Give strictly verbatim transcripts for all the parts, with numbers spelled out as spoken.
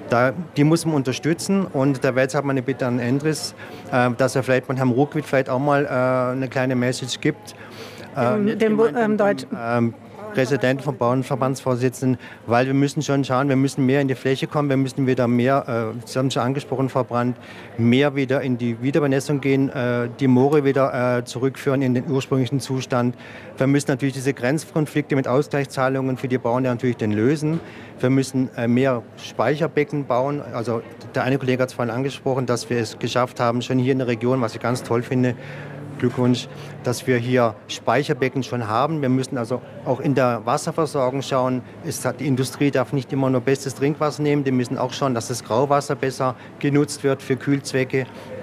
Da, die muss man unterstützen und da wäre jetzt halt meine Bitte an Endres, äh, dass er vielleicht von Herrn Ruckwied vielleicht auch mal äh, eine kleine Message gibt. Dem, äh, dem, dem, ähm, Deutsch. Ähm, Präsident vom Bauernverbandsvorsitzenden, weil wir müssen schon schauen, wir müssen mehr in die Fläche kommen, wir müssen wieder mehr, äh, Sie haben schon angesprochen, Frau Brandt, mehr wieder in die Wiederbenessung gehen, äh, die Moore wieder äh, zurückführen in den ursprünglichen Zustand. Wir müssen natürlich diese Grenzkonflikte mit Ausgleichszahlungen für die Bauern ja natürlich dann lösen. Wir müssen äh, mehr Speicherbecken bauen. Also der eine Kollege hat es vorhin angesprochen, dass wir es geschafft haben, schon hier in der Region, was ich ganz toll finde, Glückwunsch, dass wir hier Speicherbecken schon haben. Wir müssen also auch in der Wasserversorgung schauen. Es hat, die Industrie darf nicht immer nur bestes Trinkwasser nehmen. Die müssen auch schauen, dass das Grauwasser besser genutzt wird für Kühlzwecke.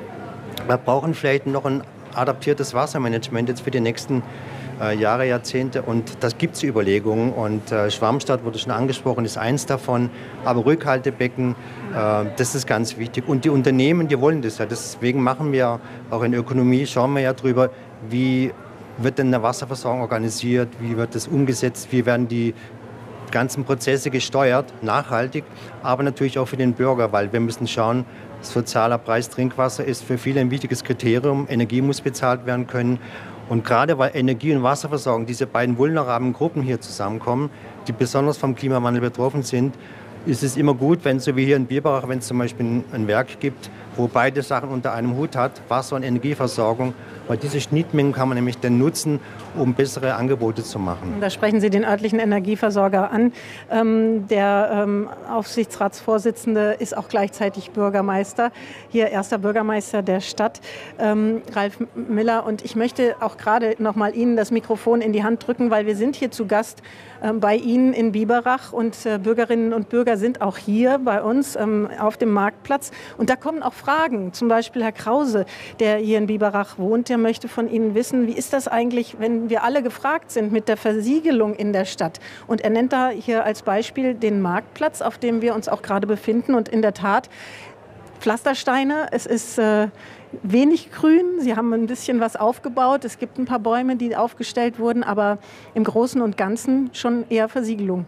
Wir brauchen vielleicht noch ein adaptiertes Wassermanagement jetzt für die nächsten äh, Jahre, Jahrzehnte. Und das gibt es Überlegungen. Und äh, Schwammstadt wurde schon angesprochen, ist eins davon. Aber Rückhaltebecken, äh, das ist ganz wichtig. Und die Unternehmen, die wollen das ja. Deswegen machen wir auch in Ökonomie, schauen wir ja drüber, wie wird denn eine Wasserversorgung organisiert, wie wird das umgesetzt, wie werden die ganzen Prozesse gesteuert, nachhaltig, aber natürlich auch für den Bürger, weil wir müssen schauen, sozialer Preis Trinkwasser ist für viele ein wichtiges Kriterium. Energie muss bezahlt werden können. Und gerade weil Energie- und Wasserversorgung, diese beiden vulnerablen Gruppen hier zusammenkommen, die besonders vom Klimawandel betroffen sind, ist es immer gut, wenn so wie hier in Biberach, wenn es zum Beispiel ein Werk gibt, wo beide Sachen unter einem Hut hat, Wasser- und Energieversorgung, weil diese Schnittmengen kann man nämlich dann nutzen, um bessere Angebote zu machen. Da sprechen Sie den örtlichen Energieversorger an. Ähm, der ähm, Aufsichtsratsvorsitzende ist auch gleichzeitig Bürgermeister, hier erster Bürgermeister der Stadt, ähm, Ralf Miller. Und ich möchte auch gerade noch mal Ihnen das Mikrofon in die Hand drücken, weil wir sind hier zu Gast ähm, bei Ihnen in Biberach und äh, Bürgerinnen und Bürger sind auch hier bei uns ähm, auf dem Marktplatz. Und da kommen auch Fragen, zum Beispiel Herr Krause, der hier in Biberach wohnt, der möchte von Ihnen wissen, wie ist das eigentlich, wenn wir alle gefragt sind mit der Versiegelung in der Stadt? Und er nennt da hier als Beispiel den Marktplatz, auf dem wir uns auch gerade befinden. Und in der Tat, Pflastersteine, es ist äh, wenig grün, Sie haben ein bisschen was aufgebaut, es gibt ein paar Bäume, die aufgestellt wurden, aber im Großen und Ganzen schon eher Versiegelung.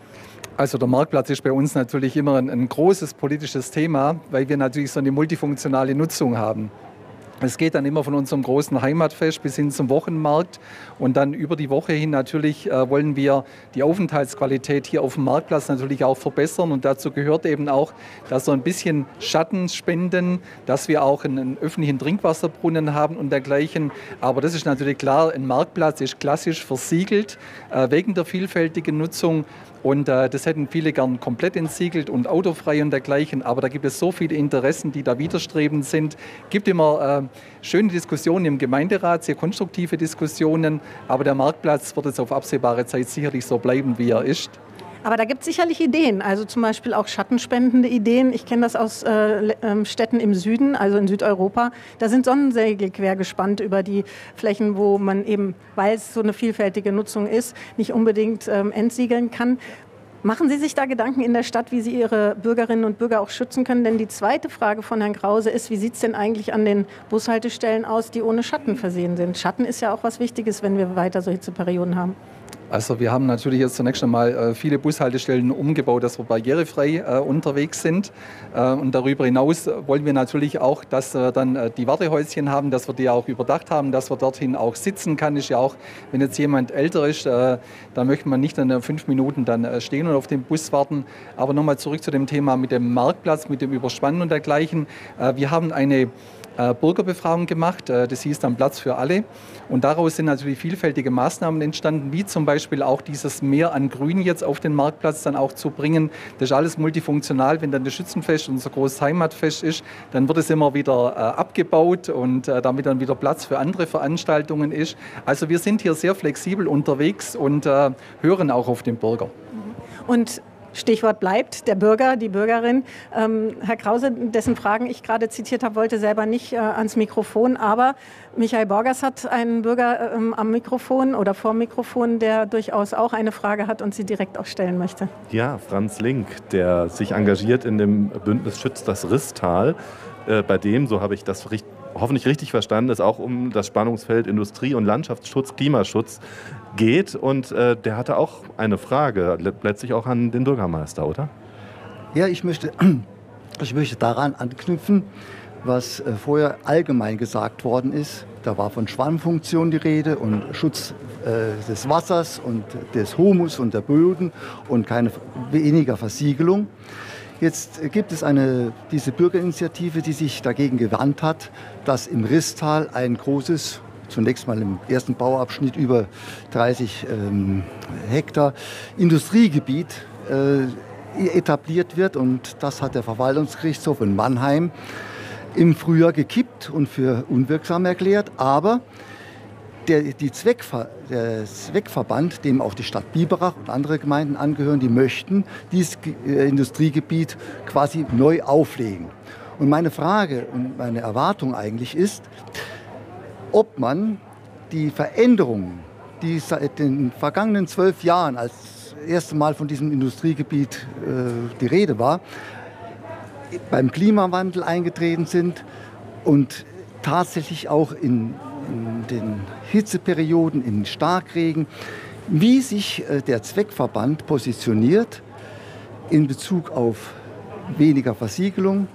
Also der Marktplatz ist bei uns natürlich immer ein, ein großes politisches Thema, weil wir natürlich so eine multifunktionale Nutzung haben. Es geht dann immer von unserem großen Heimatfest bis hin zum Wochenmarkt und dann über die Woche hin natürlich äh, wollen wir die Aufenthaltsqualität hier auf dem Marktplatz natürlich auch verbessern und dazu gehört eben auch, dass wir ein bisschen Schatten spenden, dass wir auch einen, einen öffentlichen Trinkwasserbrunnen haben und dergleichen. Aber das ist natürlich klar, ein Marktplatz ist klassisch versiegelt äh, wegen der vielfältigen Nutzung. Und äh, das hätten viele gern komplett entsiegelt und autofrei und dergleichen. Aber da gibt es so viele Interessen, die da widerstrebend sind. Es gibt immer äh, schöne Diskussionen im Gemeinderat, sehr konstruktive Diskussionen. Aber der Marktplatz wird jetzt auf absehbare Zeit sicherlich so bleiben, wie er ist. Aber da gibt es sicherlich Ideen, also zum Beispiel auch schattenspendende Ideen. Ich kenne das aus äh, Städten im Süden, also in Südeuropa. Da sind Sonnensegel quergespannt über die Flächen, wo man eben, weil es so eine vielfältige Nutzung ist, nicht unbedingt ähm, entsiegeln kann. Machen Sie sich da Gedanken in der Stadt, wie Sie Ihre Bürgerinnen und Bürger auch schützen können? Denn die zweite Frage von Herrn Krause ist, wie sieht es denn eigentlich an den Bushaltestellen aus, die ohne Schatten versehen sind? Schatten ist ja auch was Wichtiges, wenn wir weiter so Hitzeperioden haben. Also wir haben natürlich jetzt zunächst einmal äh, viele Bushaltestellen umgebaut, dass wir barrierefrei äh, unterwegs sind. Äh, und darüber hinaus wollen wir natürlich auch, dass wir dann äh, die Wartehäuschen haben, dass wir die auch überdacht haben, dass wir dorthin auch sitzen kann. Ist ja auch, wenn jetzt jemand älter ist, äh, dann möchte man nicht dann fünf Minuten dann äh, stehen und auf den Bus warten. Aber nochmal zurück zu dem Thema mit dem Marktplatz, mit dem Überspannen und dergleichen. Äh, wir haben eine Äh, Bürgerbefragung gemacht. Äh, das hieß dann Platz für alle. Und daraus sind natürlich vielfältige Maßnahmen entstanden, wie zum Beispiel auch dieses Mehr an Grün jetzt auf den Marktplatz dann auch zu bringen. Das ist alles multifunktional. Wenn dann das Schützenfest, unser großes Heimatfest ist, dann wird es immer wieder äh, abgebaut und äh, damit dann wieder Platz für andere Veranstaltungen ist. Also wir sind hier sehr flexibel unterwegs und äh, hören auch auf den Bürger. Und Stichwort bleibt der Bürger, die Bürgerin. Ähm, Herr Krause, dessen Fragen ich gerade zitiert habe, wollte selber nicht äh, ans Mikrofon. Aber Michael Borgers hat einen Bürger ähm, am Mikrofon oder vor dem Mikrofon, der durchaus auch eine Frage hat und sie direkt auch stellen möchte. Ja, Franz Link, der sich engagiert in dem Bündnis Schützt das Risstal. Äh, bei dem, so habe ich das richtig, hoffentlich richtig verstanden, es auch um das Spannungsfeld Industrie- und Landschaftsschutz, Klimaschutz geht. Und äh, der hatte auch eine Frage, letztlich auch an den Bürgermeister, oder? Ja, ich möchte Ich möchte daran anknüpfen, was äh, vorher allgemein gesagt worden ist. Da war von Schwammfunktion die Rede und Schutz äh, des Wassers und des Humus und der Böden und keine weniger Versiegelung. Jetzt gibt es eine, diese Bürgerinitiative, die sich dagegen gewandt hat, dass im Risstal ein großes, zunächst mal im ersten Bauabschnitt über dreißig ähm, Hektar Industriegebiet äh, etabliert wird. Und das hat der Verwaltungsgerichtshof in Mannheim im Frühjahr gekippt und für unwirksam erklärt. Aber der, die Zweckver, der Zweckverband, dem auch die Stadt Biberach und andere Gemeinden angehören, die möchten dieses äh, Industriegebiet quasi neu auflegen. Und meine Frage und meine Erwartung eigentlich ist, ob man die Veränderungen, die seit den vergangenen zwölf Jahren als das erste Mal von diesem Industriegebiet äh, die Rede war, beim Klimawandel eingetreten sind und tatsächlich auch in, in den Hitzeperioden, in Starkregen, wie sich äh, der Zweckverband positioniert in Bezug auf weniger Versiegelung,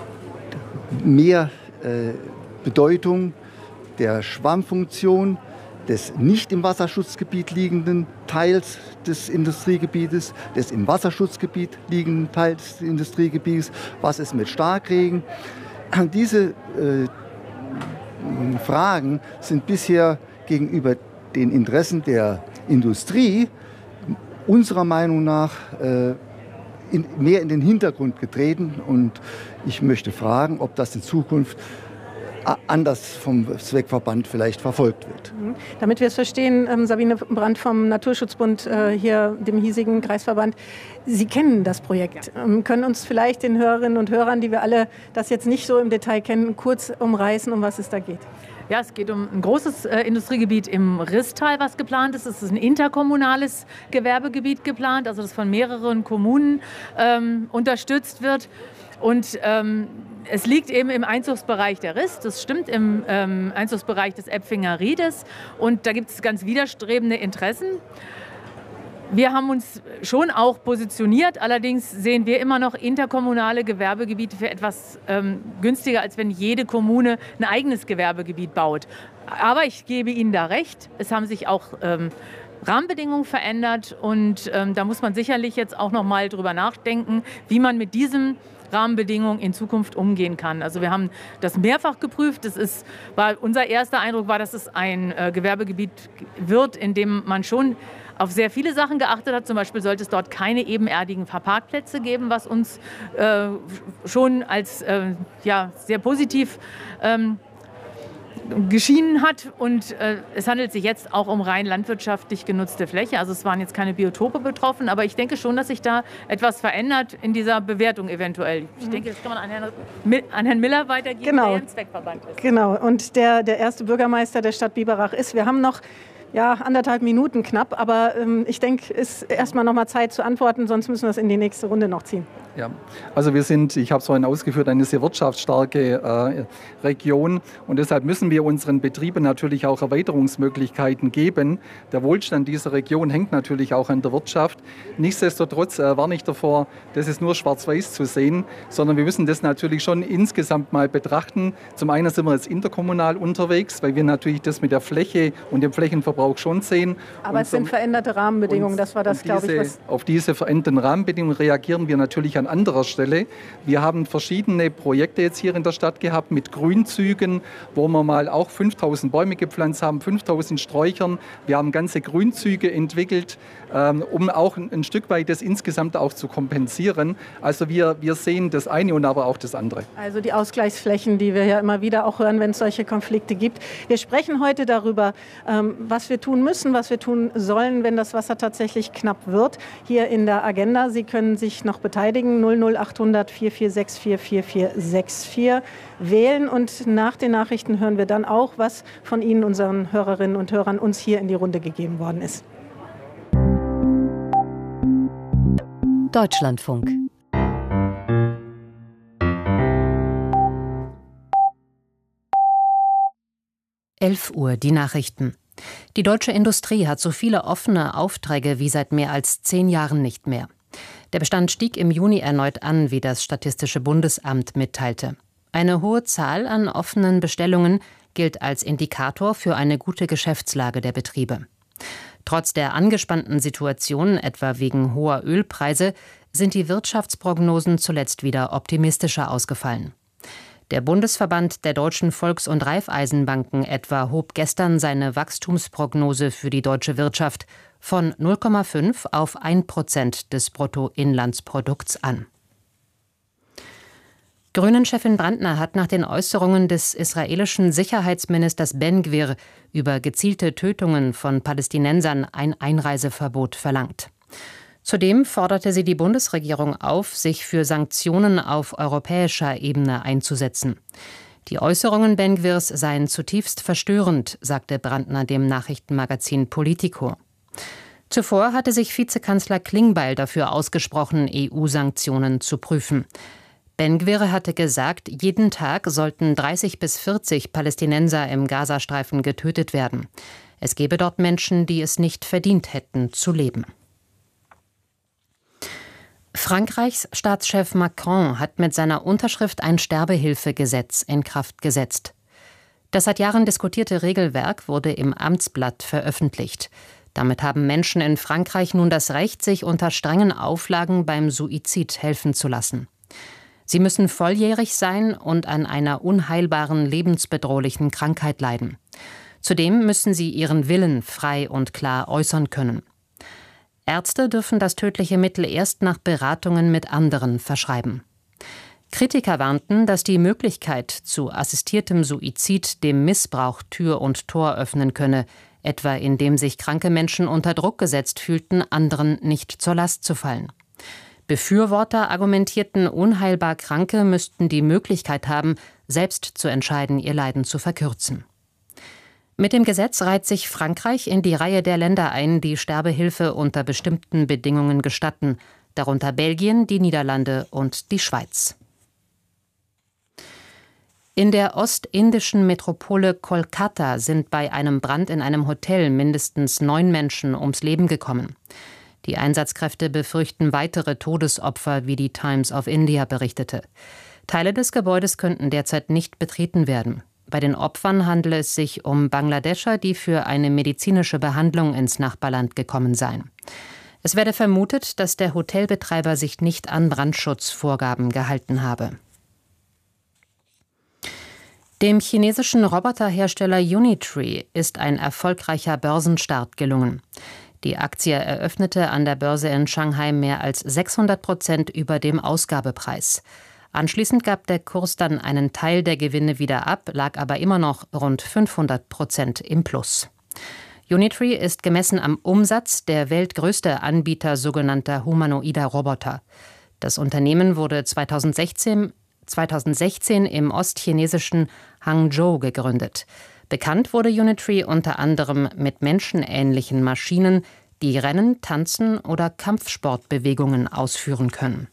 mehr äh, Bedeutung der Schwammfunktion des nicht im Wasserschutzgebiet liegenden Teils des Industriegebietes, des im Wasserschutzgebiet liegenden Teils des Industriegebietes, was ist mit Starkregen. Diese äh, Fragen sind bisher gegenüber den Interessen der Industrie unserer Meinung nach äh, in, mehr in den Hintergrund getreten. Und ich möchte fragen, ob das in Zukunft anders vom Zweckverband vielleicht verfolgt wird. Damit wir es verstehen, ähm, Sabine Brandt vom Naturschutzbund, äh, hier dem hiesigen Kreisverband, Sie kennen das Projekt, ähm, können uns vielleicht den Hörerinnen und Hörern, die wir alle das jetzt nicht so im Detail kennen, kurz umreißen, um was es da geht. Ja, es geht um ein großes äh, Industriegebiet im Risstal, was geplant ist. Es ist ein interkommunales Gewerbegebiet geplant, also das von mehreren Kommunen ähm, unterstützt wird. Und ähm, es liegt eben im Einzugsbereich der Riss, das stimmt, im ähm, Einzugsbereich des Äpfinger Riedes. Und da gibt es ganz widerstrebende Interessen. Wir haben uns schon auch positioniert, allerdings sehen wir immer noch interkommunale Gewerbegebiete für etwas ähm, günstiger, als wenn jede Kommune ein eigenes Gewerbegebiet baut. Aber ich gebe Ihnen da recht, es haben sich auch ähm, Rahmenbedingungen verändert und ähm, da muss man sicherlich jetzt auch noch mal drüber nachdenken, wie man mit diesem Rahmenbedingungen in Zukunft umgehen kann. Also wir haben das mehrfach geprüft. Das ist, war, unser erster Eindruck war, dass es ein äh, Gewerbegebiet wird, in dem man schon auf sehr viele Sachen geachtet hat. Zum Beispiel sollte es dort keine ebenerdigen Parkplätze geben, was uns äh, schon als äh, ja, sehr positiv ähm, geschienen hat. Und äh, es handelt sich jetzt auch um rein landwirtschaftlich genutzte Fläche. Also es waren jetzt keine Biotope betroffen, aber ich denke schon, dass sich da etwas verändert in dieser Bewertung eventuell. Ich denke, das kann man an Herrn, an Herrn Miller weitergeben, genau. Der im Zweckverband ist. Genau, und der, der erste Bürgermeister der Stadt Biberach ist. Wir haben noch ja, anderthalb Minuten knapp, aber ähm, ich denke, es ist erstmal noch mal Zeit zu antworten, sonst müssen wir es in die nächste Runde noch ziehen. Ja, also wir sind, ich habe es vorhin ausgeführt, eine sehr wirtschaftsstarke äh, Region und deshalb müssen wir unseren Betrieben natürlich auch Erweiterungsmöglichkeiten geben. Der Wohlstand dieser Region hängt natürlich auch an der Wirtschaft. Nichtsdestotrotz äh, warne ich davor, das ist nur schwarz-weiß zu sehen, sondern wir müssen das natürlich schon insgesamt mal betrachten. Zum einen sind wir jetzt interkommunal unterwegs, weil wir natürlich das mit der Fläche und dem Flächenverbrauch schon sehen. Aber und es sind veränderte Rahmenbedingungen, das war das, glaube ich. Was auf diese veränderten Rahmenbedingungen reagieren wir natürlich an anderer Stelle. Wir haben verschiedene Projekte jetzt hier in der Stadt gehabt mit Grünzügen, wo wir mal auch fünftausend Bäume gepflanzt haben, fünftausend Sträuchern. Wir haben ganze Grünzüge entwickelt, ähm, um auch ein, ein Stück weit das insgesamt auch zu kompensieren. Also wir, wir sehen das eine und aber auch das andere. Also die Ausgleichsflächen, die wir ja immer wieder auch hören, wenn es solche Konflikte gibt. Wir sprechen heute darüber, ähm, was wir tun müssen, was wir tun sollen, wenn das Wasser tatsächlich knapp wird. Hier in der Agenda. Sie können sich noch beteiligen. null null achthundert vier vier sechs vier vier vier sechs vier wählen und nach den Nachrichten hören wir dann auch, was von Ihnen, unseren Hörerinnen und Hörern, uns hier in die Runde gegeben worden ist. Deutschlandfunk. elf Uhr, die Nachrichten. Die deutsche Industrie hat so viele offene Aufträge wie seit mehr als zehn Jahren nicht mehr. Der Bestand stieg im Juni erneut an, wie das Statistische Bundesamt mitteilte. Eine hohe Zahl an offenen Bestellungen gilt als Indikator für eine gute Geschäftslage der Betriebe. Trotz der angespannten Situation, etwa wegen hoher Ölpreise, sind die Wirtschaftsprognosen zuletzt wieder optimistischer ausgefallen. Der Bundesverband der deutschen Volks- und Raiffeisenbanken etwa hob gestern seine Wachstumsprognose für die deutsche Wirtschaft von null Komma fünf auf ein Prozent des Bruttoinlandsprodukts an. Grünen-Chefin Brandner hat nach den Äußerungen des israelischen Sicherheitsministers Ben-Gvir über gezielte Tötungen von Palästinensern ein Einreiseverbot verlangt. Zudem forderte sie die Bundesregierung auf, sich für Sanktionen auf europäischer Ebene einzusetzen. Die Äußerungen Ben-Gvirs seien zutiefst verstörend, sagte Brandner dem Nachrichtenmagazin Politico. Zuvor hatte sich Vizekanzler Klingbeil dafür ausgesprochen, E U-Sanktionen zu prüfen. Ben-Gvir hatte gesagt, jeden Tag sollten dreißig bis vierzig Palästinenser im Gazastreifen getötet werden. Es gebe dort Menschen, die es nicht verdient hätten, zu leben. Frankreichs Staatschef Macron hat mit seiner Unterschrift ein Sterbehilfegesetz in Kraft gesetzt. Das seit Jahren diskutierte Regelwerk wurde im Amtsblatt veröffentlicht. Damit haben Menschen in Frankreich nun das Recht, sich unter strengen Auflagen beim Suizid helfen zu lassen. Sie müssen volljährig sein und an einer unheilbaren, lebensbedrohlichen Krankheit leiden. Zudem müssen sie ihren Willen frei und klar äußern können. Ärzte dürfen das tödliche Mittel erst nach Beratungen mit anderen verschreiben. Kritiker warnten, dass die Möglichkeit zu assistiertem Suizid dem Missbrauch Tür und Tor öffnen könne, etwa indem sich kranke Menschen unter Druck gesetzt fühlten, anderen nicht zur Last zu fallen. Befürworter argumentierten, unheilbar Kranke müssten die Möglichkeit haben, selbst zu entscheiden, ihr Leiden zu verkürzen. Mit dem Gesetz reiht sich Frankreich in die Reihe der Länder ein, die Sterbehilfe unter bestimmten Bedingungen gestatten, darunter Belgien, die Niederlande und die Schweiz. In der ostindischen Metropole Kolkata sind bei einem Brand in einem Hotel mindestens neun Menschen ums Leben gekommen. Die Einsatzkräfte befürchten weitere Todesopfer, wie die Times of India berichtete. Teile des Gebäudes könnten derzeit nicht betreten werden. Bei den Opfern handele es sich um Bangladescher, die für eine medizinische Behandlung ins Nachbarland gekommen seien. Es werde vermutet, dass der Hotelbetreiber sich nicht an Brandschutzvorgaben gehalten habe. Dem chinesischen Roboterhersteller Unitree ist ein erfolgreicher Börsenstart gelungen. Die Aktie eröffnete an der Börse in Shanghai mehr als sechshundert Prozent über dem Ausgabepreis. Anschließend gab der Kurs dann einen Teil der Gewinne wieder ab, lag aber immer noch rund fünfhundert Prozent im Plus. Unitree ist gemessen am Umsatz der weltgrößte Anbieter sogenannter humanoider Roboter. Das Unternehmen wurde zweitausendsechzehn, zweitausendsechzehn im ostchinesischen Hangzhou gegründet. Bekannt wurde Unitree unter anderem mit menschenähnlichen Maschinen, die Rennen, Tanzen oder Kampfsportbewegungen ausführen können.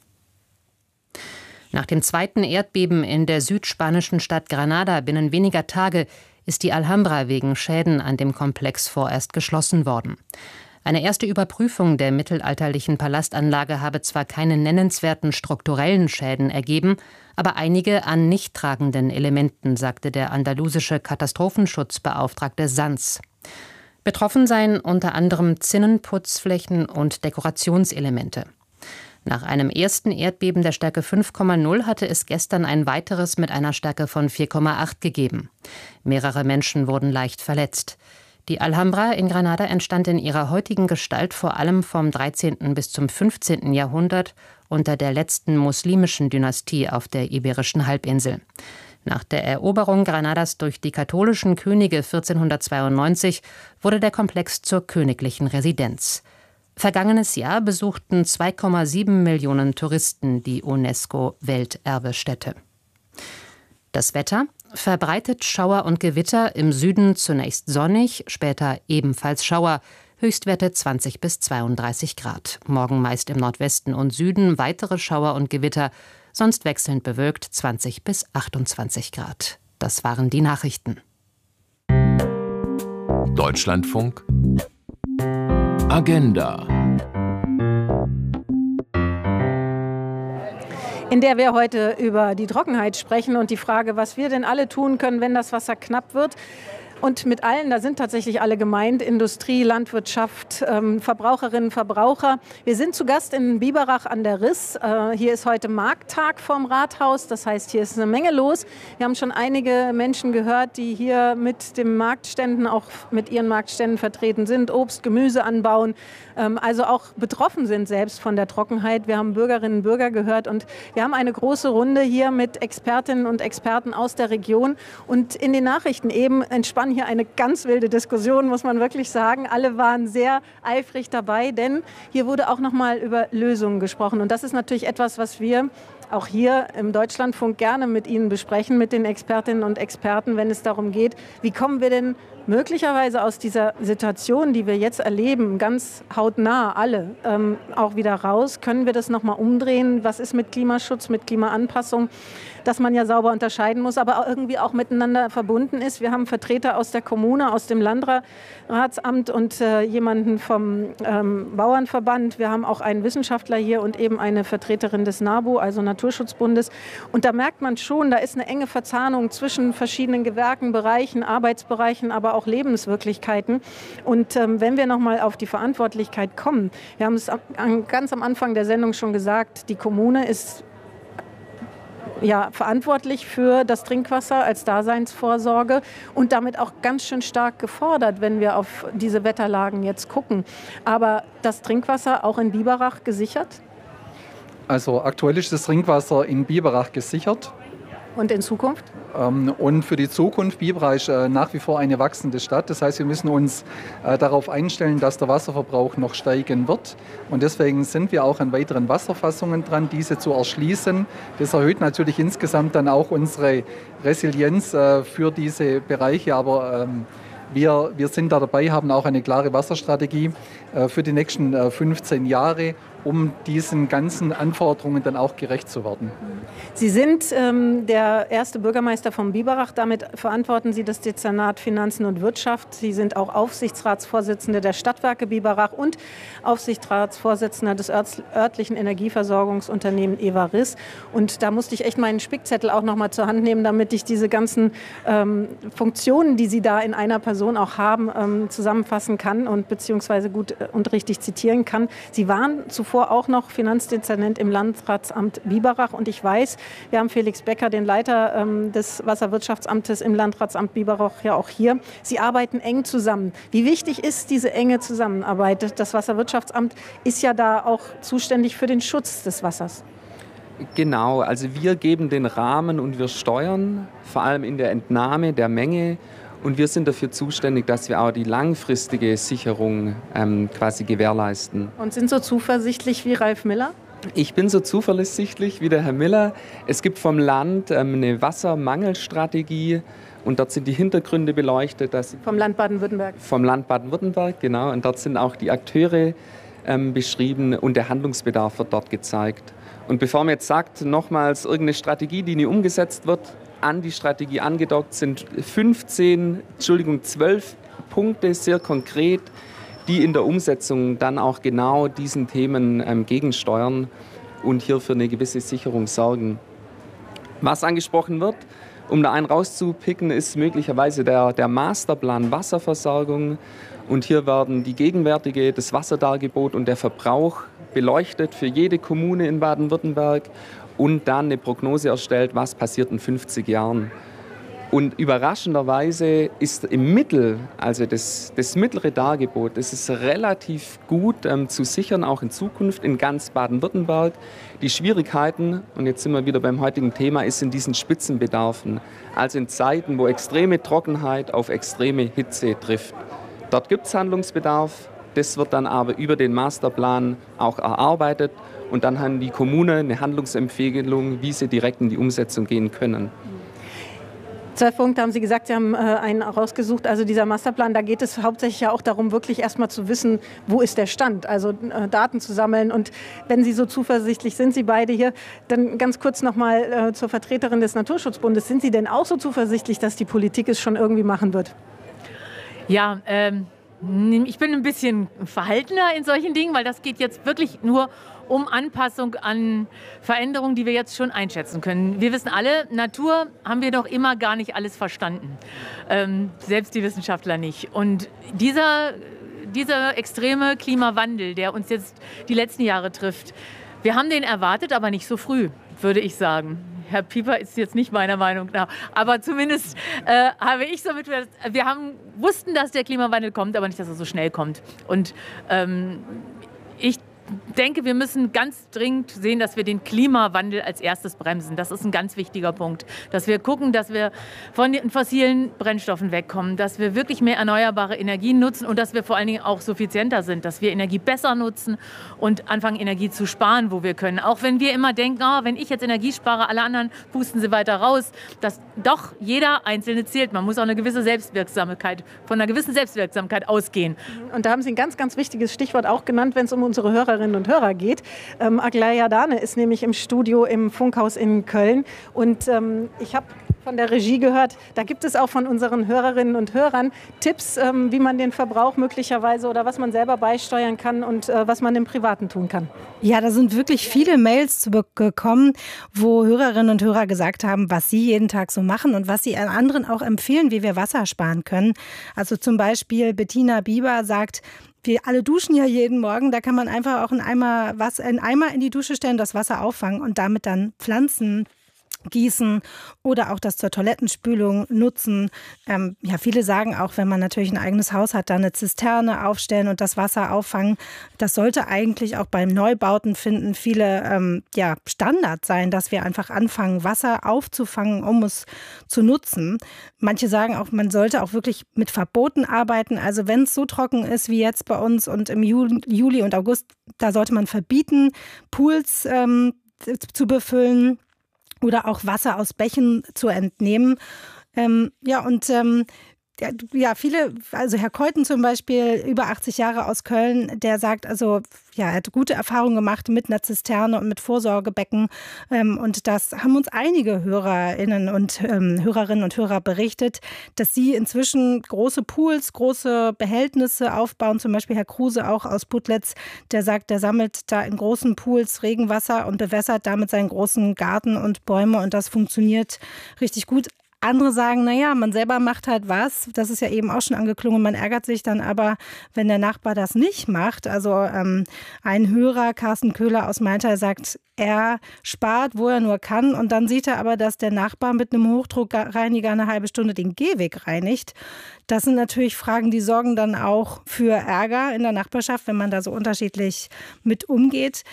Nach dem zweiten Erdbeben in der südspanischen Stadt Granada binnen weniger Tage ist die Alhambra wegen Schäden an dem Komplex vorerst geschlossen worden. Eine erste Überprüfung der mittelalterlichen Palastanlage habe zwar keine nennenswerten strukturellen Schäden ergeben, aber einige an nicht tragenden Elementen, sagte der andalusische Katastrophenschutzbeauftragte Sanz. Betroffen seien unter anderem Zinnen, Putzflächen und Dekorationselemente. Nach einem ersten Erdbeben der Stärke fünf Komma null hatte es gestern ein weiteres mit einer Stärke von vier Komma acht gegeben. Mehrere Menschen wurden leicht verletzt. Die Alhambra in Granada entstand in ihrer heutigen Gestalt vor allem vom dreizehnten bis zum fünfzehnten Jahrhundert unter der letzten muslimischen Dynastie auf der Iberischen Halbinsel. Nach der Eroberung Granadas durch die katholischen Könige vierzehnhundertzweiundneunzig wurde der Komplex zur königlichen Residenz. Vergangenes Jahr besuchten zwei Komma sieben Millionen Touristen die UNESCO-Welterbestätte. Das Wetter: verbreitet Schauer und Gewitter, im Süden zunächst sonnig, später ebenfalls Schauer, Höchstwerte zwanzig bis zweiunddreißig Grad. Morgen meist im Nordwesten und Süden weitere Schauer und Gewitter, sonst wechselnd bewölkt zwanzig bis achtundzwanzig Grad. Das waren die Nachrichten. Deutschlandfunk Agenda. in der wir heute über die Trockenheit sprechen und die Frage, was wir denn alle tun können, wenn das Wasser knapp wird. Und mit allen, da sind tatsächlich alle gemeint, Industrie, Landwirtschaft, ähm, Verbraucherinnen, Verbraucher. Wir sind zu Gast in Biberach an der Riss. Äh, hier ist heute Markttag vorm Rathaus, das heißt, hier ist eine Menge los. Wir haben schon einige Menschen gehört, die hier mit den Marktständen, auch mit ihren Marktständen vertreten sind, Obst, Gemüse anbauen, ähm, also auch betroffen sind selbst von der Trockenheit. Wir haben Bürgerinnen und Bürger gehört und wir haben eine große Runde hier mit Expertinnen und Experten aus der Region. Und in den Nachrichten eben entspannen hier eine ganz wilde Diskussion, muss man wirklich sagen. Alle waren sehr eifrig dabei, denn hier wurde auch noch mal über Lösungen gesprochen. Und das ist natürlich etwas, was wir auch hier im Deutschlandfunk gerne mit Ihnen besprechen, mit den Expertinnen und Experten, wenn es darum geht, wie kommen wir denn möglicherweise aus dieser Situation, die wir jetzt erleben, ganz hautnah alle, ähm, auch wieder raus? Können wir das noch mal umdrehen? Was ist mit Klimaschutz, mit Klimaanpassung? Dass man ja sauber unterscheiden muss, aber auch irgendwie auch miteinander verbunden ist. Wir haben Vertreter aus der Kommune, aus dem Landratsamt und äh, jemanden vom ähm, Bauernverband. Wir haben auch einen Wissenschaftler hier und eben eine Vertreterin des NABU, also Naturschutzbundes. Und da merkt man schon, da ist eine enge Verzahnung zwischen verschiedenen Gewerken, Bereichen, Arbeitsbereichen, aber auch Lebenswirklichkeiten. Und ähm, wenn wir noch mal auf die Verantwortlichkeit kommen, wir haben es am, ganz am Anfang der Sendung schon gesagt, die Kommune ist ja, verantwortlich für das Trinkwasser als Daseinsvorsorge und damit auch ganz schön stark gefordert, wenn wir auf diese Wetterlagen jetzt gucken. Aber das Trinkwasser auch in Biberach gesichert? Also aktuell ist das Trinkwasser in Biberach gesichert. Und in Zukunft? Und für die Zukunft, Biberach ist nach wie vor eine wachsende Stadt. Das heißt, wir müssen uns darauf einstellen, dass der Wasserverbrauch noch steigen wird. Und deswegen sind wir auch an weiteren Wasserfassungen dran, diese zu erschließen. Das erhöht natürlich insgesamt dann auch unsere Resilienz für diese Bereiche. Aber wir, wir sind da dabei, haben auch eine klare Wasserstrategie für die nächsten fünfzehn Jahre, um diesen ganzen Anforderungen dann auch gerecht zu werden. Sie sind ähm, der erste Bürgermeister von Biberach. Damit verantworten Sie das Dezernat Finanzen und Wirtschaft. Sie sind auch Aufsichtsratsvorsitzende der Stadtwerke Biberach und Aufsichtsratsvorsitzender des örtlichen Energieversorgungsunternehmens Evaris. Und da musste ich echt meinen Spickzettel auch noch mal zur Hand nehmen, damit ich diese ganzen ähm, Funktionen, die Sie da in einer Person auch haben, ähm, zusammenfassen kann und beziehungsweise gut und richtig zitieren kann. Sie waren zuvor auch noch Finanzdezernent im Landratsamt Biberach und ich weiß, wir haben Felix Becker, den Leiter ähm, des Wasserwirtschaftsamtes im Landratsamt Biberach, ja auch hier. Sie arbeiten eng zusammen. Wie wichtig ist diese enge Zusammenarbeit? Das Wasserwirtschaftsamt ist ja da auch zuständig für den Schutz des Wassers. Genau, also wir geben den Rahmen und wir steuern, vor allem in der Entnahme der Menge. Und wir sind dafür zuständig, dass wir auch die langfristige Sicherung ähm, quasi gewährleisten. Und sind so zuversichtlich wie Ralf Miller? Ich bin so zuversichtlich wie der Herr Miller. Es gibt vom Land ähm, eine Wassermangelstrategie und dort sind die Hintergründe beleuchtet. Dass vom Land Baden-Württemberg? Vom Land Baden-Württemberg, genau. Und dort sind auch die Akteure ähm, beschrieben und der Handlungsbedarf wird dort gezeigt. Und bevor man jetzt sagt, nochmals irgendeine Strategie, die nie umgesetzt wird, an die Strategie angedockt sind fünfzehn, Entschuldigung, zwölf Punkte, sehr konkret, die in der Umsetzung dann auch genau diesen Themen ähm, gegensteuern und hier für eine gewisse Sicherung sorgen. Was angesprochen wird, um da einen rauszupicken, ist möglicherweise der, der Masterplan Wasserversorgung. Und hier werden die gegenwärtige, das Wasserdargebot und der Verbrauch beleuchtet für jede Kommune in Baden-Württemberg und dann eine Prognose erstellt, was passiert in fünfzig Jahren. Und überraschenderweise ist im Mittel, also das, das mittlere Dargebot, das ist relativ gut ähm, zu sichern, auch in Zukunft in ganz Baden-Württemberg. Die Schwierigkeiten, und jetzt sind wir wieder beim heutigen Thema, ist in diesen Spitzenbedarfen, also in Zeiten, wo extreme Trockenheit auf extreme Hitze trifft. Dort gibt es Handlungsbedarf, das wird dann aber über den Masterplan auch erarbeitet und dann haben die Kommunen eine Handlungsempfehlung, wie sie direkt in die Umsetzung gehen können. Zwölf Punkte haben Sie gesagt, Sie haben äh, einen rausgesucht. Also dieser Masterplan, da geht es hauptsächlich ja auch darum, wirklich erstmal zu wissen, wo ist der Stand, also äh, Daten zu sammeln. Und wenn Sie so zuversichtlich sind, Sie beide hier, dann ganz kurz nochmal äh, zur Vertreterin des Naturschutzbundes. Sind Sie denn auch so zuversichtlich, dass die Politik es schon irgendwie machen wird? Ja, ähm, ich bin ein bisschen verhaltener in solchen Dingen, weil das geht jetzt wirklich nur um Anpassung an Veränderungen, die wir jetzt schon einschätzen können. Wir wissen alle, Natur haben wir doch immer gar nicht alles verstanden. Ähm, selbst die Wissenschaftler nicht. Und dieser, dieser extreme Klimawandel, der uns jetzt die letzten Jahre trifft, wir haben den erwartet, aber nicht so früh, würde ich sagen. Herr Pieper ist jetzt nicht meiner Meinung nach, aber zumindest äh, habe ich so mit, wir haben, wussten, dass der Klimawandel kommt, aber nicht, dass er so schnell kommt. Und ähm, ich denke, wir müssen ganz dringend sehen, dass wir den Klimawandel als erstes bremsen. Das ist ein ganz wichtiger Punkt. Dass wir gucken, dass wir von den fossilen Brennstoffen wegkommen, dass wir wirklich mehr erneuerbare Energien nutzen und dass wir vor allen Dingen auch suffizienter sind, dass wir Energie besser nutzen und anfangen, Energie zu sparen, wo wir können. Auch wenn wir immer denken, oh, wenn ich jetzt Energie spare, alle anderen pusten sie weiter raus, dass doch jeder Einzelne zählt. Man muss auch eine gewisse Selbstwirksamkeit, von einer gewissen Selbstwirksamkeit ausgehen. Und da haben Sie ein ganz, ganz wichtiges Stichwort auch genannt, wenn es um unsere Hörerinnen und Hörer geht. Ähm, Aglaya Dane ist nämlich im Studio im Funkhaus in Köln und ähm, ich habe von der Regie gehört, da gibt es auch von unseren Hörerinnen und Hörern Tipps, ähm, wie man den Verbrauch möglicherweise oder was man selber beisteuern kann und äh, was man im Privaten tun kann. Ja, da sind wirklich viele Mails zu gekommen, wo Hörerinnen und Hörer gesagt haben, was sie jeden Tag so machen und was sie an anderen auch empfehlen, wie wir Wasser sparen können. Also zum Beispiel Bettina Bieber sagt, wir alle duschen ja jeden Morgen, da kann man einfach auch einen Eimer, Wasser, einen Eimer in die Dusche stellen, das Wasser auffangen und damit dann Pflanzen gießen oder auch das zur Toilettenspülung nutzen. Ähm, ja, viele sagen auch, wenn man natürlich ein eigenes Haus hat, dann eine Zisterne aufstellen und das Wasser auffangen. Das sollte eigentlich auch beim Neubauten finden viele ähm, ja, Standard sein, dass wir einfach anfangen, Wasser aufzufangen, um es zu nutzen. Manche sagen auch, man sollte auch wirklich mit Verboten arbeiten. Also wenn es so trocken ist wie jetzt bei uns und im Juli, Juli und August, da sollte man verbieten, Pools ähm, zu befüllen oder auch Wasser aus Bächen zu entnehmen. Ähm, ja, und ähm, ja, viele, also Herr Keuten zum Beispiel, über achtzig Jahre aus Köln, der sagt, also ja, er hat gute Erfahrungen gemacht mit einer Zisterne und mit Vorsorgebecken. Ähm, und das haben uns einige Hörerinnen und ähm, Hörerinnen und Hörer berichtet, dass sie inzwischen große Pools, große Behältnisse aufbauen. Zum Beispiel Herr Kruse auch aus Putlitz, der sagt, der sammelt da in großen Pools Regenwasser und bewässert damit seinen großen Garten und Bäume. Und das funktioniert richtig gut. Andere sagen, naja, man selber macht halt was, das ist ja eben auch schon angeklungen, man ärgert sich dann aber, wenn der Nachbar das nicht macht. Also ähm, ein Hörer, Carsten Köhler aus Maintal, sagt, er spart, wo er nur kann und dann sieht er aber, dass der Nachbar mit einem Hochdruckreiniger eine halbe Stunde den Gehweg reinigt. Das sind natürlich Fragen, die sorgen dann auch für Ärger in der Nachbarschaft, wenn man da so unterschiedlich mit umgeht.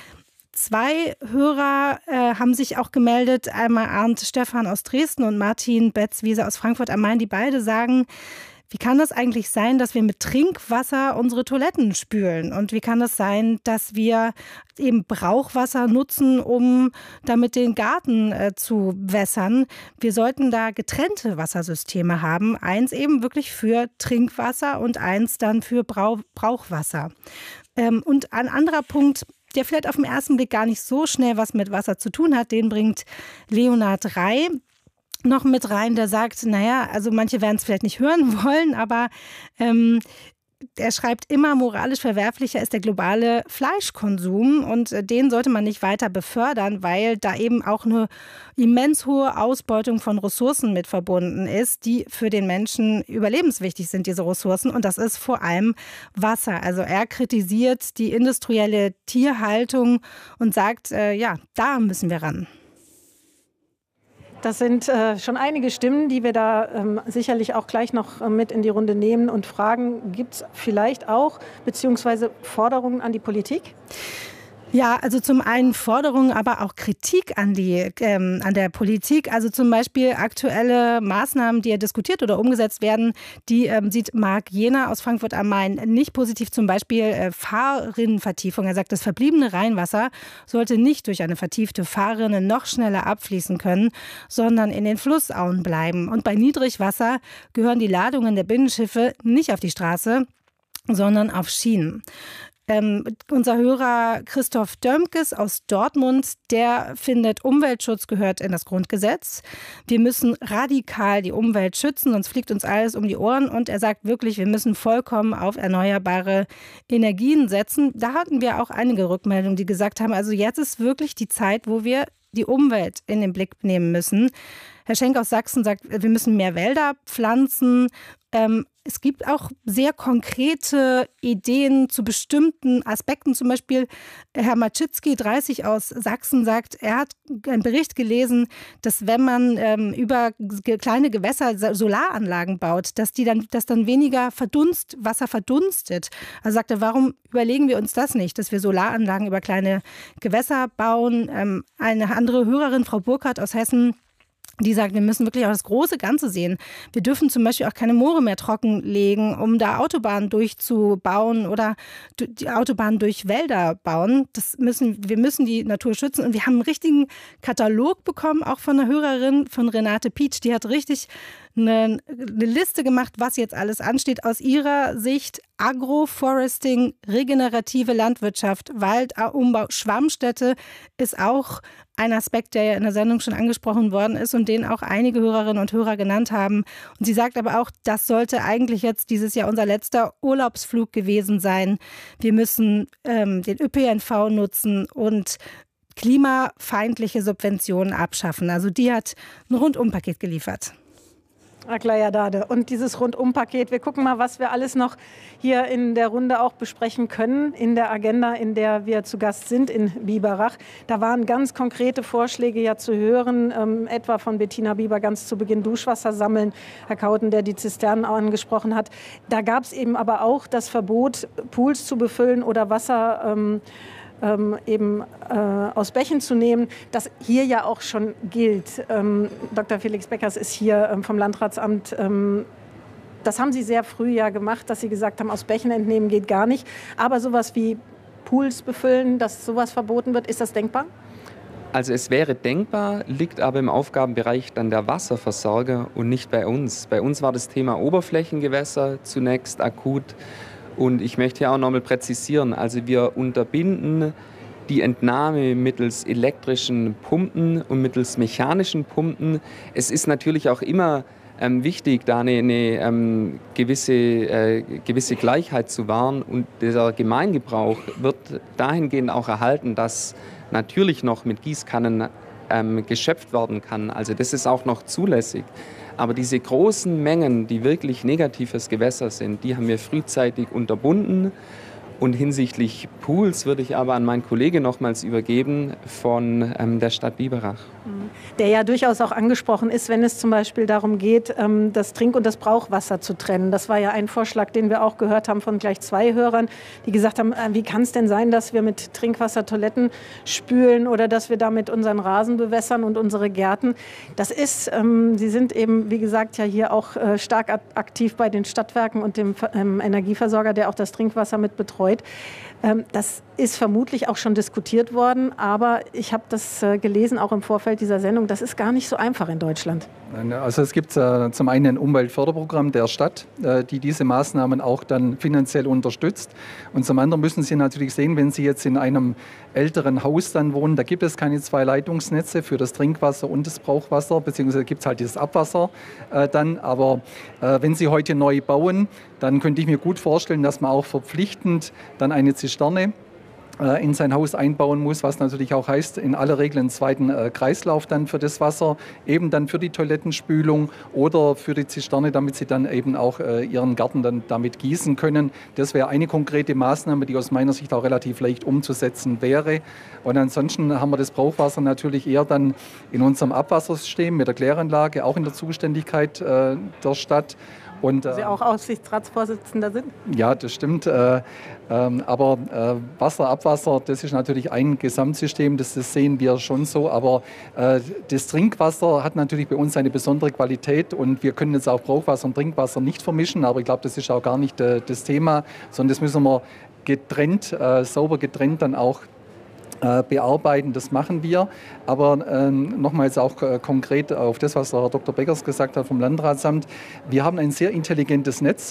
Zwei Hörer äh, haben sich auch gemeldet, einmal Arndt Stefan aus Dresden und Martin Betz-Wiese aus Frankfurt am Main, die beide sagen, wie kann das eigentlich sein, dass wir mit Trinkwasser unsere Toiletten spülen? Und wie kann das sein, dass wir eben Brauchwasser nutzen, um damit den Garten äh, zu wässern? Wir sollten da getrennte Wassersysteme haben. Eins eben wirklich für Trinkwasser und eins dann für Brau- Brauchwasser. Ähm, und ein anderer Punkt, der vielleicht auf den ersten Blick gar nicht so schnell was mit Wasser zu tun hat, den bringt Leonhard Rey noch mit rein, der sagt, naja, also manche werden es vielleicht nicht hören wollen, aber ähm, er schreibt, immer moralisch verwerflicher ist der globale Fleischkonsum und den sollte man nicht weiter befördern, weil da eben auch eine immens hohe Ausbeutung von Ressourcen mit verbunden ist, die für den Menschen überlebenswichtig sind, diese Ressourcen. Und das ist vor allem Wasser. Also er kritisiert die industrielle Tierhaltung und sagt, äh, ja, da müssen wir ran. Das sind äh, schon einige Stimmen, die wir da ähm, sicherlich auch gleich noch äh, mit in die Runde nehmen und fragen, gibt es vielleicht auch beziehungsweise Forderungen an die Politik? Ja, also zum einen Forderungen, aber auch Kritik an die ähm, an der Politik. Also zum Beispiel aktuelle Maßnahmen, die ja diskutiert oder umgesetzt werden, die ähm, sieht Marc Jehner aus Frankfurt am Main nicht positiv. Zum Beispiel äh, Fahrrinnenvertiefung. Er sagt, das verbliebene Rheinwasser sollte nicht durch eine vertiefte Fahrrinne noch schneller abfließen können, sondern in den Flussauen bleiben. Und bei Niedrigwasser gehören die Ladungen der Binnenschiffe nicht auf die Straße, sondern auf Schienen. Ähm, unser Hörer Christoph Dömkes aus Dortmund, der findet, Umweltschutz gehört in das Grundgesetz. Wir müssen radikal die Umwelt schützen, sonst fliegt uns alles um die Ohren. Und er sagt wirklich, wir müssen vollkommen auf erneuerbare Energien setzen. Da hatten wir auch einige Rückmeldungen, die gesagt haben, also jetzt ist wirklich die Zeit, wo wir die Umwelt in den Blick nehmen müssen. Herr Schenk aus Sachsen sagt, wir müssen mehr Wälder pflanzen. Ähm, es gibt auch sehr konkrete Ideen zu bestimmten Aspekten. Zum Beispiel Herr Matschitzki, dreißig aus Sachsen, sagt, er hat einen Bericht gelesen, dass wenn man ähm, über kleine Gewässer Solaranlagen baut, dass, die dann, dass dann weniger Verdunst, Wasser verdunstet. Also sagt er, warum überlegen wir uns das nicht, dass wir Solaranlagen über kleine Gewässer bauen? Ähm, eine andere Hörerin, Frau Burkhardt aus Hessen, die sagt, wir müssen wirklich auch das große Ganze sehen. Wir dürfen zum Beispiel auch keine Moore mehr trockenlegen, um da Autobahnen durchzubauen oder die Autobahnen durch Wälder bauen. Das müssen, wir müssen die Natur schützen. Und wir haben einen richtigen Katalog bekommen, auch von einer Hörerin, von Renate Pietsch. Die hat richtig eine, eine Liste gemacht, was jetzt alles ansteht. Aus ihrer Sicht Agroforesting, regenerative Landwirtschaft, Waldumbau, Schwammstätte ist auch ein Aspekt, der ja in der Sendung schon angesprochen worden ist und den auch einige Hörerinnen und Hörer genannt haben. Und sie sagt aber auch, das sollte eigentlich jetzt dieses Jahr unser letzter Urlaubsflug gewesen sein. Wir müssen ähm, den Ö P N V nutzen und klimafeindliche Subventionen abschaffen. Also die hat ein Rundumpaket geliefert. Aglaya Dade. Und dieses Rundumpaket, wir gucken mal, was wir alles noch hier in der Runde auch besprechen können, in der Agenda, in der wir zu Gast sind in Biberach. Da waren ganz konkrete Vorschläge ja zu hören, ähm, etwa von Bettina Bieber ganz zu Beginn, Duschwasser sammeln, Herr Kauten, der die Zisternen angesprochen hat. Da gab es eben aber auch das Verbot, Pools zu befüllen oder Wasser ähm, Ähm, eben äh, aus Bächen zu nehmen, das hier ja auch schon gilt. Ähm, Doktor Felix Beckers ist hier ähm, vom Landratsamt. Ähm, das haben Sie sehr früh ja gemacht, dass Sie gesagt haben, aus Bächen entnehmen geht gar nicht. Aber sowas wie Pools befüllen, dass sowas verboten wird, ist das denkbar? Also es wäre denkbar, liegt aber im Aufgabenbereich dann der Wasserversorger und nicht bei uns. Bei uns war das Thema Oberflächengewässer zunächst akut. Und ich möchte hier auch nochmal präzisieren, also wir unterbinden die Entnahme mittels elektrischen Pumpen und mittels mechanischen Pumpen. Es ist natürlich auch immer ähm, wichtig, da eine, eine ähm, gewisse, äh, gewisse Gleichheit zu wahren. Und dieser Gemeingebrauch wird dahingehend auch erhalten, dass natürlich noch mit Gießkannen ähm, geschöpft werden kann. Also das ist auch noch zulässig. Aber diese großen Mengen, die wirklich negativ fürs Gewässer sind, die haben wir frühzeitig unterbunden. Und hinsichtlich Pools würde ich aber an meinen Kollegen nochmals übergeben von ähm, der Stadt Biberach. Der ja durchaus auch angesprochen ist, wenn es zum Beispiel darum geht, ähm, das Trink- und das Brauchwasser zu trennen. Das war ja ein Vorschlag, den wir auch gehört haben von gleich zwei Hörern, die gesagt haben, äh, wie kann es denn sein, dass wir mit Trinkwasser Toiletten spülen oder dass wir damit unseren Rasen bewässern und unsere Gärten. Das ist, ähm, Sie sind eben, wie gesagt, ja hier auch äh, stark aktiv bei den Stadtwerken und dem ähm, Energieversorger, der auch das Trinkwasser mit betreut. Das ist vermutlich auch schon diskutiert worden, aber ich habe das gelesen, auch im Vorfeld dieser Sendung, das ist gar nicht so einfach in Deutschland. Also es gibt äh, zum einen ein Umweltförderprogramm der Stadt, äh, die diese Maßnahmen auch dann finanziell unterstützt. Und zum anderen müssen Sie natürlich sehen, wenn Sie jetzt in einem älteren Haus dann wohnen, da gibt es keine zwei Leitungsnetze für das Trinkwasser und das Brauchwasser, beziehungsweise gibt es halt dieses Abwasser äh, dann. Aber äh, wenn Sie heute neu bauen, dann könnte ich mir gut vorstellen, dass man auch verpflichtend dann eine Zisterne in sein Haus einbauen muss, was natürlich auch heißt, in aller Regel einen zweiten äh, Kreislauf dann für das Wasser, eben dann für die Toilettenspülung oder für die Zisterne, damit sie dann eben auch äh, ihren Garten dann damit gießen können. Das wäre eine konkrete Maßnahme, die aus meiner Sicht auch relativ leicht umzusetzen wäre. Und ansonsten haben wir das Brauchwasser natürlich eher dann in unserem Abwassersystem mit der Kläranlage, auch in der Zuständigkeit äh, der Stadt. Und, äh, Sie auch Aufsichtsratsvorsitzender sind? Ja, das stimmt. Äh, ähm, aber äh, Wasser, Abwasser, das ist natürlich ein Gesamtsystem, das, das sehen wir schon so. Aber äh, das Trinkwasser hat natürlich bei uns eine besondere Qualität und wir können jetzt auch Brauchwasser und Trinkwasser nicht vermischen. Aber ich glaube, das ist auch gar nicht äh, das Thema, sondern das müssen wir getrennt, äh, sauber getrennt dann auch bearbeiten, das machen wir. Aber äh, nochmals auch äh, konkret auf das, was Herr Doktor Beckers gesagt hat vom Landratsamt. Wir haben ein sehr intelligentes Netz.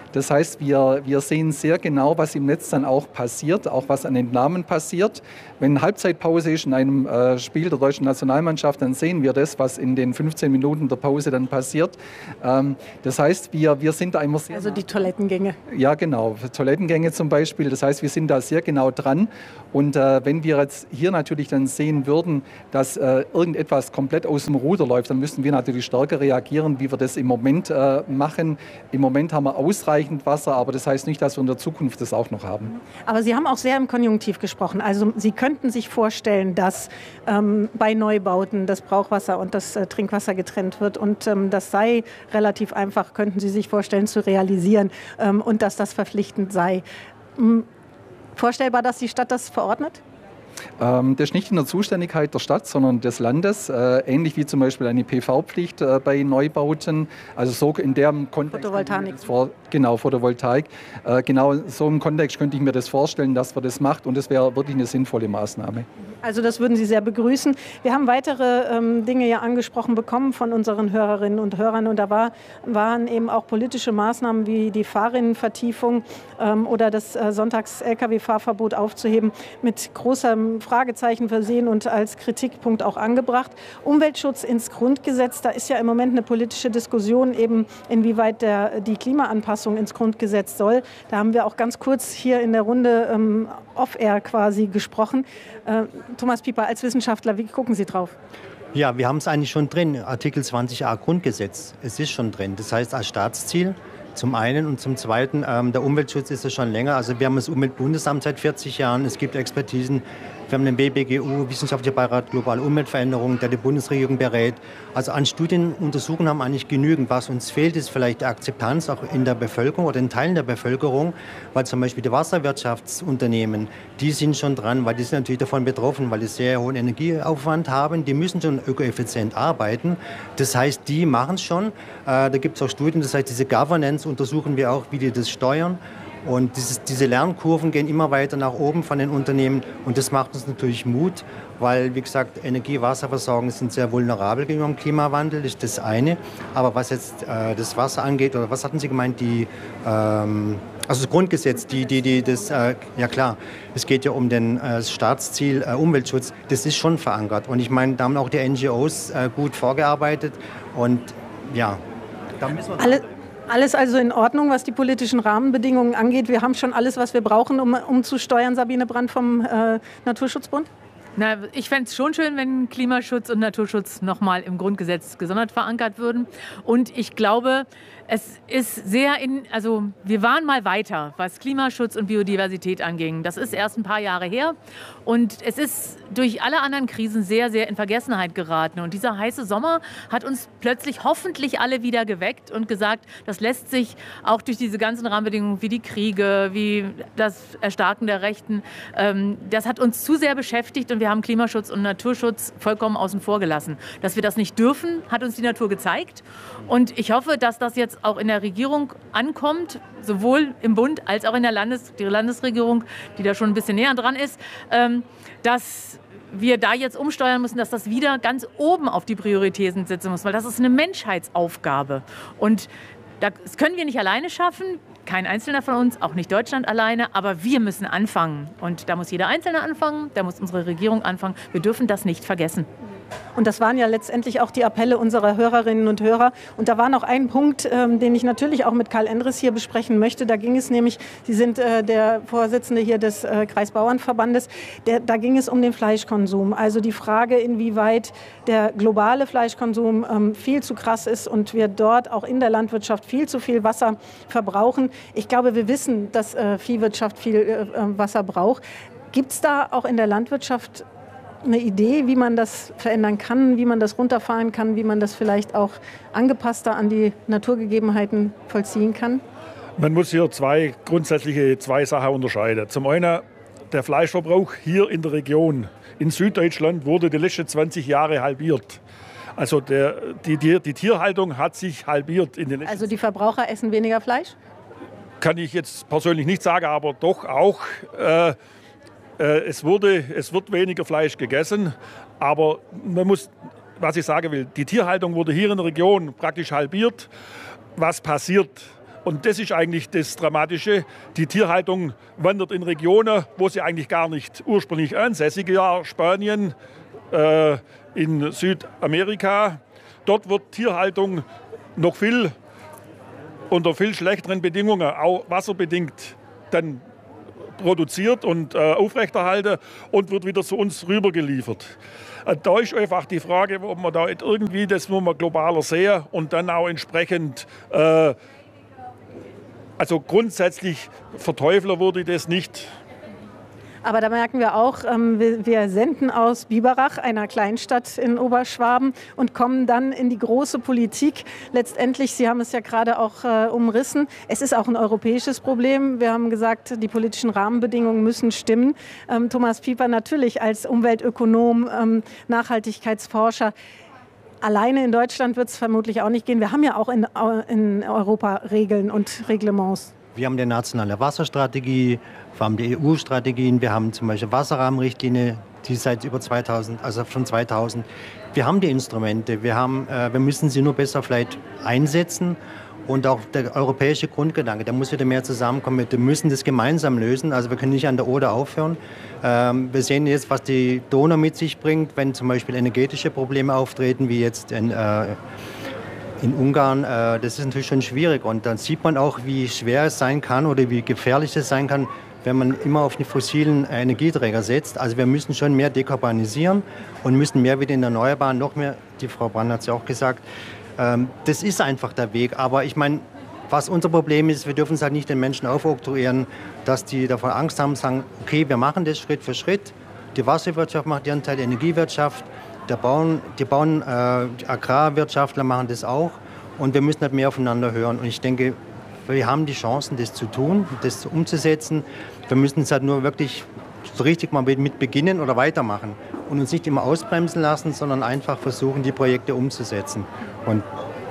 Das heißt, wir, wir sehen sehr genau, was im Netz dann auch passiert, auch was an Entnahmen passiert. Wenn Halbzeitpause ist in einem äh, Spiel der deutschen Nationalmannschaft, dann sehen wir das, was in den fünfzehn Minuten der Pause dann passiert. Ähm, das heißt, wir, wir sind da immer sehr... Also die Toilettengänge. Ja, genau. Toilettengänge zum Beispiel. Das heißt, wir sind da sehr genau dran. Und äh, wenn wir jetzt hier natürlich dann sehen würden, dass äh, irgendetwas komplett aus dem Ruder läuft, dann müssen wir natürlich stärker reagieren, wie wir das im Moment äh, machen. Im Moment haben wir ausreichend Wasser, aber das heißt nicht, dass wir in der Zukunft das auch noch haben. Aber Sie haben auch sehr im Konjunktiv gesprochen. Also Sie könnten sich vorstellen, dass ähm, bei Neubauten das Brauchwasser und das äh, Trinkwasser getrennt wird. Und ähm, das sei relativ einfach, könnten Sie sich vorstellen, zu realisieren ähm, und dass das verpflichtend sei. Hm, vorstellbar, dass die Stadt das verordnet? Ähm, das ist nicht in der Zuständigkeit der Stadt, sondern des Landes, äh, ähnlich wie zum Beispiel eine P V-Pflicht äh, bei Neubauten, also so in dem Kontext. Photovoltaik. Vor, genau, Photovoltaik. Äh, genau so im Kontext könnte ich mir das vorstellen, dass man das macht und das wäre wirklich eine sinnvolle Maßnahme. Also das würden Sie sehr begrüßen. Wir haben weitere ähm, Dinge ja angesprochen bekommen von unseren Hörerinnen und Hörern und da war, waren eben auch politische Maßnahmen wie die Fahrrinnenvertiefung ähm, oder das äh, Sonntags-L K W-Fahrverbot aufzuheben mit großem Fragezeichen versehen und als Kritikpunkt auch angebracht. Umweltschutz ins Grundgesetz, da ist ja im Moment eine politische Diskussion eben, inwieweit der, die Klimaanpassung ins Grundgesetz soll. Da haben wir auch ganz kurz hier in der Runde ähm, off-air quasi gesprochen. Äh, Thomas Pieper, als Wissenschaftler, wie gucken Sie drauf? Ja, wir haben es eigentlich schon drin, Artikel zwanzig a Grundgesetz. Es ist schon drin. Das heißt, als Staatsziel zum einen und zum zweiten, ähm, der Umweltschutz ist es schon länger. Also wir haben das Umweltbundesamt seit vierzig Jahren. Es gibt Expertisen. Wir haben den B B G U, Wissenschaftlicher Beirat Globale Umweltveränderung, der die Bundesregierung berät. Also an Studien untersuchen haben eigentlich genügend. Was uns fehlt, ist vielleicht die Akzeptanz auch in der Bevölkerung oder in Teilen der Bevölkerung, weil zum Beispiel die Wasserwirtschaftsunternehmen, die sind schon dran, weil die sind natürlich davon betroffen, weil die sehr hohen Energieaufwand haben. Die müssen schon ökoeffizient arbeiten. Das heißt, die machen es schon. Äh, da gibt es auch Studien, das heißt, diese Governance untersuchen wir auch, wie die das steuern. Und dieses, diese Lernkurven gehen immer weiter nach oben von den Unternehmen und das macht uns natürlich Mut, weil, wie gesagt, Energie-, Wasserversorgung sind sehr vulnerabel gegenüber dem Klimawandel, das ist das eine. Aber was jetzt äh, das Wasser angeht, oder was hatten Sie gemeint, die, ähm, also das Grundgesetz, die, die, die, das, äh, ja klar, es geht ja um den äh, Staatsziel äh, Umweltschutz, das ist schon verankert. Und ich meine, da haben auch die N G Os äh, gut vorgearbeitet und ja, da müssen wir... Alle Alles also in Ordnung, was die politischen Rahmenbedingungen angeht. Wir haben schon alles, was wir brauchen, um, um zu steuern, Sabine Brandt vom äh, Naturschutzbund? Na, ich fände es schon schön, wenn Klimaschutz und Naturschutz nochmal im Grundgesetz gesondert verankert würden. Und ich glaube, es ist sehr in, also wir waren mal weiter, was Klimaschutz und Biodiversität anging. Das ist erst ein paar Jahre her und es ist durch alle anderen Krisen sehr, sehr in Vergessenheit geraten. Und dieser heiße Sommer hat uns plötzlich hoffentlich alle wieder geweckt und gesagt, das lässt sich auch durch diese ganzen Rahmenbedingungen wie die Kriege, wie das Erstarken der Rechten, ähm, das hat uns zu sehr beschäftigt und wir haben Klimaschutz und Naturschutz vollkommen außen vor gelassen. Dass wir das nicht dürfen, hat uns die Natur gezeigt. Und ich hoffe, dass das jetzt auch in der Regierung ankommt, sowohl im Bund als auch in der Landes die Landesregierung, die da schon ein bisschen näher dran ist, ähm, dass wir da jetzt umsteuern müssen, dass das wieder ganz oben auf die Prioritäten sitzen muss, weil das ist eine Menschheitsaufgabe. Und das können wir nicht alleine schaffen, kein Einzelner von uns, auch nicht Deutschland alleine, aber wir müssen anfangen. Und da muss jeder Einzelne anfangen, da muss unsere Regierung anfangen. Wir dürfen das nicht vergessen. Und das waren ja letztendlich auch die Appelle unserer Hörerinnen und Hörer. Und da war noch ein Punkt, ähm, den ich natürlich auch mit Karl Endres hier besprechen möchte. Da ging es nämlich, Sie sind äh, der Vorsitzende hier des äh, Kreisbauernverbandes, der, da ging es um den Fleischkonsum. Also die Frage, inwieweit der globale Fleischkonsum ähm, viel zu krass ist und wir dort auch in der Landwirtschaft viel zu viel Wasser verbrauchen. Ich glaube, wir wissen, dass äh, Viehwirtschaft viel äh, Wasser braucht. Gibt es da auch in der Landwirtschaft eine Idee, wie man das verändern kann, wie man das runterfahren kann, wie man das vielleicht auch angepasster an die Naturgegebenheiten vollziehen kann? Man muss hier zwei grundsätzliche zwei Sachen unterscheiden. Zum einen der Fleischverbrauch hier in der Region. In Süddeutschland wurde die letzten zwanzig Jahre halbiert. Also der, die, die, die Tierhaltung hat sich halbiert in den letzten Also die Verbraucher essen weniger Fleisch? Kann ich jetzt persönlich nicht sagen, aber doch auch. Äh, Es, wurde, es wird weniger Fleisch gegessen, aber man muss, was ich sagen will, die Tierhaltung wurde hier in der Region praktisch halbiert. Was passiert Und das ist eigentlich das Dramatische. Die Tierhaltung wandert in Regionen, wo sie eigentlich gar nicht ursprünglich ansässig war. Spanien, äh, in Südamerika. Dort wird Tierhaltung noch viel unter viel schlechteren Bedingungen, auch wasserbedingt, dann produziert und äh, aufrechterhalten und wird wieder zu uns rübergeliefert. Äh, da ist einfach die Frage, ob man da irgendwie, das muss man globaler sehen und dann auch entsprechend, äh, also grundsätzlich verteufeln würde ich das nicht. Aber da merken wir auch, ähm, wir, wir senden aus Biberach, einer Kleinstadt in Oberschwaben, und kommen dann in die große Politik. Letztendlich, Sie haben es ja gerade auch äh, umrissen, es ist auch ein europäisches Problem. Wir haben gesagt, die politischen Rahmenbedingungen müssen stimmen. Ähm, Thomas Pieper natürlich als Umweltökonom, ähm, Nachhaltigkeitsforscher. Alleine in Deutschland wird es vermutlich auch nicht gehen. Wir haben ja auch in, in Europa Regeln und Reglements. Wir haben die nationale Wasserstrategie, wir haben die E U-Strategien, wir haben zum Beispiel Wasserrahmenrichtlinie, die seit über zweitausend, also schon zweitausend. Wir haben die Instrumente, wir, haben, äh, wir müssen sie nur besser vielleicht einsetzen. Und auch der europäische Grundgedanke, der muss wieder mehr zusammenkommen. Wir müssen das gemeinsam lösen. Also wir können nicht an der Oder aufhören. Ähm, wir sehen jetzt, was die Donau mit sich bringt, wenn zum Beispiel energetische Probleme auftreten, wie jetzt in, äh, in Ungarn. Äh, das ist natürlich schon schwierig. Und dann sieht man auch, wie schwer es sein kann oder wie gefährlich es sein kann, wenn man immer auf die fossilen Energieträger setzt. Also wir müssen schon mehr dekarbonisieren und müssen mehr wieder in Erneuerbaren, noch mehr, die Frau Brand hat es ja auch gesagt. Das ist einfach der Weg. Aber ich meine, was unser Problem ist, wir dürfen es halt nicht den Menschen aufoktroyieren, dass die davon Angst haben, sagen, okay, wir machen das Schritt für Schritt. Die Wasserwirtschaft macht ihren Teil, die Energiewirtschaft, der Bauern, die Bauern, äh, die Agrarwirtschaftler machen das auch. Und wir müssen halt mehr aufeinander hören. Und ich denke, wir haben die Chancen, das zu tun, das umzusetzen. Wir müssen es halt nur wirklich so richtig mal mit beginnen oder weitermachen und uns nicht immer ausbremsen lassen, sondern einfach versuchen, die Projekte umzusetzen. Und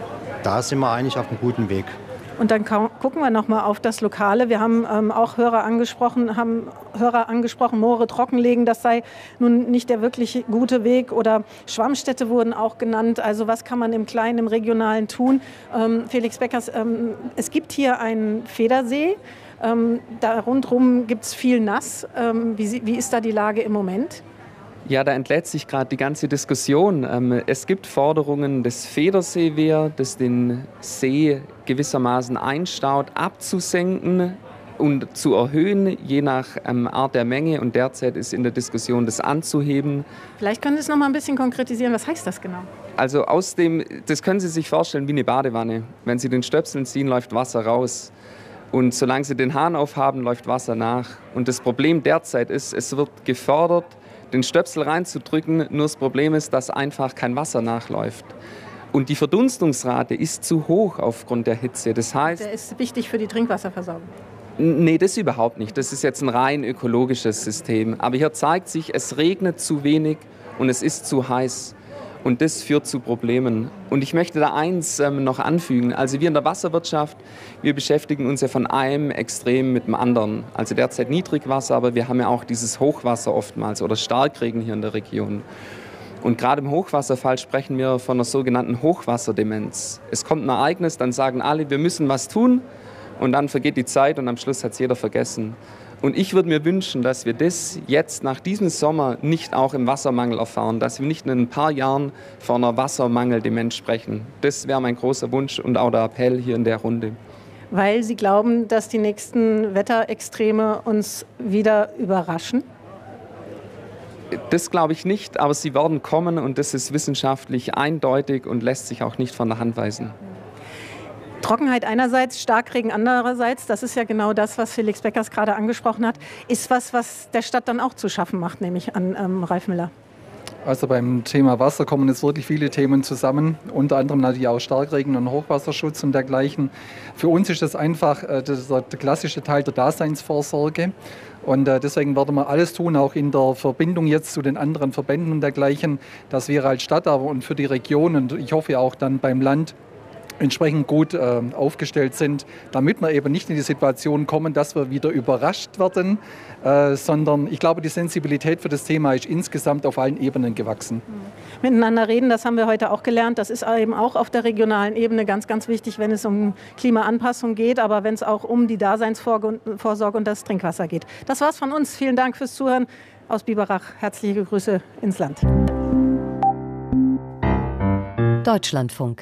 da sind wir eigentlich auf einem guten Weg. Und dann gucken wir noch mal auf das Lokale. Wir haben ähm, auch Hörer angesprochen, haben Hörer angesprochen, Moore trockenlegen, das sei nun nicht der wirklich gute Weg. Oder Schwammstädte wurden auch genannt. Also was kann man im Kleinen, im Regionalen tun? Ähm, Felix Beckers, ähm, es gibt hier einen Federsee. Ähm, da rundherum gibt es viel Nass. Ähm, wie, wie ist da die Lage im Moment? Ja, da entlädt sich gerade die ganze Diskussion. Ähm, es gibt Forderungen des Federseewehr, das den See gewissermaßen einstaut, abzusenken und zu erhöhen, je nach ähm, Art der Menge. Und derzeit ist in der Diskussion, das anzuheben. Vielleicht können Sie es noch mal ein bisschen konkretisieren. Was heißt das genau? Also aus dem, das können Sie sich vorstellen wie eine Badewanne. Wenn Sie den Stöpsel ziehen, läuft Wasser raus. Und solange Sie den Hahn aufhaben, läuft Wasser nach. Und das Problem derzeit ist, es wird gefordert, den Stöpsel reinzudrücken. Nur das Problem ist, dass einfach kein Wasser nachläuft. Und die Verdunstungsrate ist zu hoch aufgrund der Hitze. Das heißt, der ist wichtig für die Trinkwasserversorgung. Nee, das überhaupt nicht. Das ist jetzt ein rein ökologisches System. Aber hier zeigt sich, es regnet zu wenig und es ist zu heiß. Und das führt zu Problemen. Und ich möchte da eins ähm, noch anfügen. Also wir in der Wasserwirtschaft, wir beschäftigen uns ja von einem Extrem mit dem anderen. Also derzeit Niedrigwasser, aber wir haben ja auch dieses Hochwasser oftmals oder Starkregen hier in der Region. Und gerade im Hochwasserfall sprechen wir von einer sogenannten Hochwasserdemenz. Es kommt ein Ereignis, dann sagen alle, wir müssen was tun. Und dann vergeht die Zeit und am Schluss hat es jeder vergessen. Und ich würde mir wünschen, dass wir das jetzt nach diesem Sommer nicht auch im Wassermangel erfahren, dass wir nicht in ein paar Jahren von einer Wassermangeldemenz sprechen. Das wäre mein großer Wunsch und auch der Appell hier in der Runde. Weil Sie glauben, dass die nächsten Wetterextreme uns wieder überraschen? Das glaube ich nicht, aber sie werden kommen und das ist wissenschaftlich eindeutig und lässt sich auch nicht von der Hand weisen. Trockenheit einerseits, Starkregen andererseits, das ist ja genau das, was Felix Beckers gerade angesprochen hat, ist was, was der Stadt dann auch zu schaffen macht, nehme ich an, ähm, Ralf Müller. Also beim Thema Wasser kommen jetzt wirklich viele Themen zusammen, unter anderem natürlich auch Starkregen und Hochwasserschutz und dergleichen. Für uns ist das einfach äh, das der klassische Teil der Daseinsvorsorge. Und äh, deswegen werden wir alles tun, auch in der Verbindung jetzt zu den anderen Verbänden und dergleichen, dass wir als Stadt aber und für die Region und ich hoffe auch dann beim Land entsprechend gut äh, aufgestellt sind, damit wir eben nicht in die Situation kommen, dass wir wieder überrascht werden, äh, sondern ich glaube, die Sensibilität für das Thema ist insgesamt auf allen Ebenen gewachsen. Miteinander reden, das haben wir heute auch gelernt. Das ist eben auch auf der regionalen Ebene ganz, ganz wichtig, wenn es um Klimaanpassung geht, aber wenn es auch um die Daseinsvorsorge und das Trinkwasser geht. Das war's von uns. Vielen Dank fürs Zuhören aus Biberach. Herzliche Grüße ins Land. Deutschlandfunk.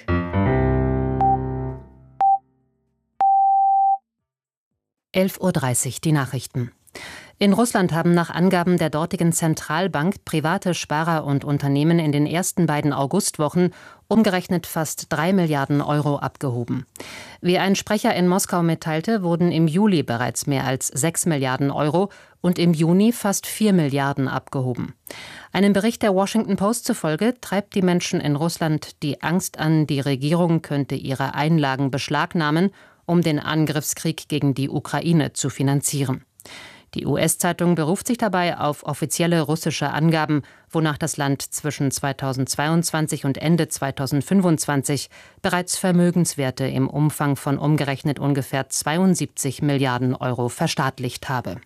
elf Uhr dreißig, die Nachrichten. In Russland haben nach Angaben der dortigen Zentralbank private Sparer und Unternehmen in den ersten beiden Augustwochen umgerechnet fast drei Milliarden Euro abgehoben. Wie ein Sprecher in Moskau mitteilte, wurden im Juli bereits mehr als sechs Milliarden Euro und im Juni fast vier Milliarden abgehoben. Einem Bericht der Washington Post zufolge treibt die Menschen in Russland die Angst an, die Regierung könnte ihre Einlagen beschlagnahmen, um den Angriffskrieg gegen die Ukraine zu finanzieren. Die U S-Zeitung beruft sich dabei auf offizielle russische Angaben, wonach das Land zwischen zweitausendzweiundzwanzig und Ende zweitausendfünfundzwanzig bereits Vermögenswerte im Umfang von umgerechnet ungefähr zweiundsiebzig Milliarden Euro verstaatlicht habe.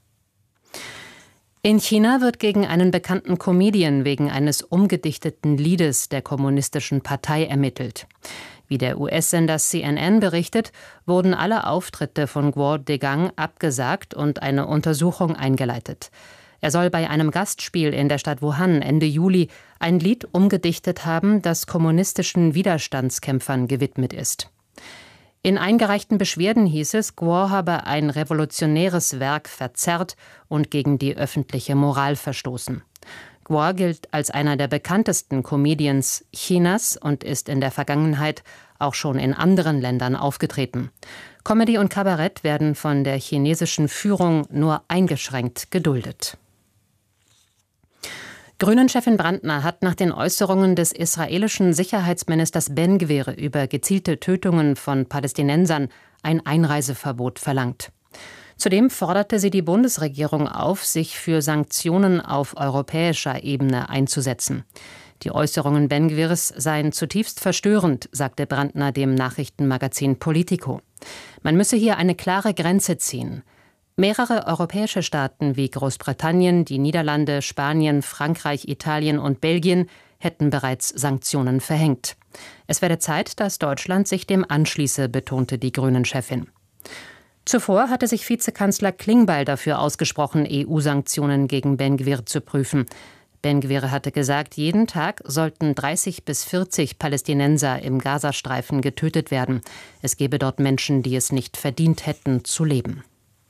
In China wird gegen einen bekannten Comedian wegen eines umgedichteten Liedes der Kommunistischen Partei ermittelt. Wie der U S-Sender C N N berichtet, wurden alle Auftritte von Guo Degang abgesagt und eine Untersuchung eingeleitet. Er soll bei einem Gastspiel in der Stadt Wuhan Ende Juli ein Lied umgedichtet haben, das kommunistischen Widerstandskämpfern gewidmet ist. In eingereichten Beschwerden hieß es, Guo habe ein revolutionäres Werk verzerrt und gegen die öffentliche Moral verstoßen. Guo gilt als einer der bekanntesten Comedians Chinas und ist in der Vergangenheit auch schon in anderen Ländern aufgetreten. Comedy und Kabarett werden von der chinesischen Führung nur eingeschränkt geduldet. Grünen-Chefin Brandner hat nach den Äußerungen des israelischen Sicherheitsministers Ben-Gvir über gezielte Tötungen von Palästinensern ein Einreiseverbot verlangt. Zudem forderte sie die Bundesregierung auf, sich für Sanktionen auf europäischer Ebene einzusetzen. Die Äußerungen Ben-Gvirs seien zutiefst verstörend, sagte Brandner dem Nachrichtenmagazin Politico. Man müsse hier eine klare Grenze ziehen. Mehrere europäische Staaten wie Großbritannien, die Niederlande, Spanien, Frankreich, Italien und Belgien hätten bereits Sanktionen verhängt. Es werde Zeit, dass Deutschland sich dem anschließe, betonte die Grünen-Chefin. Zuvor hatte sich Vizekanzler Klingbeil dafür ausgesprochen, E U-Sanktionen gegen Ben-Gvir zu prüfen. Ben-Gvir hatte gesagt, jeden Tag sollten dreißig bis vierzig Palästinenser im Gazastreifen getötet werden. Es gebe dort Menschen, die es nicht verdient hätten, zu leben.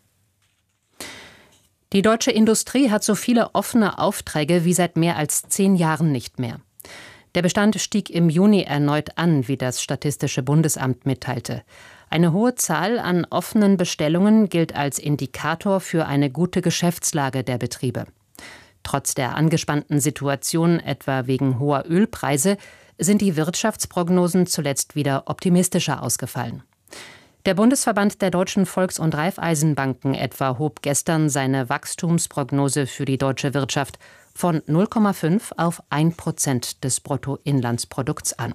Die deutsche Industrie hat so viele offene Aufträge wie seit mehr als zehn Jahren nicht mehr. Der Bestand stieg im Juni erneut an, wie das Statistische Bundesamt mitteilte. Eine hohe Zahl an offenen Bestellungen gilt als Indikator für eine gute Geschäftslage der Betriebe. Trotz der angespannten Situation, etwa wegen hoher Ölpreise, sind die Wirtschaftsprognosen zuletzt wieder optimistischer ausgefallen. Der Bundesverband der deutschen Volks- und Raiffeisenbanken etwa hob gestern seine Wachstumsprognose für die deutsche Wirtschaft von null Komma fünf auf ein Prozent des Bruttoinlandsprodukts an.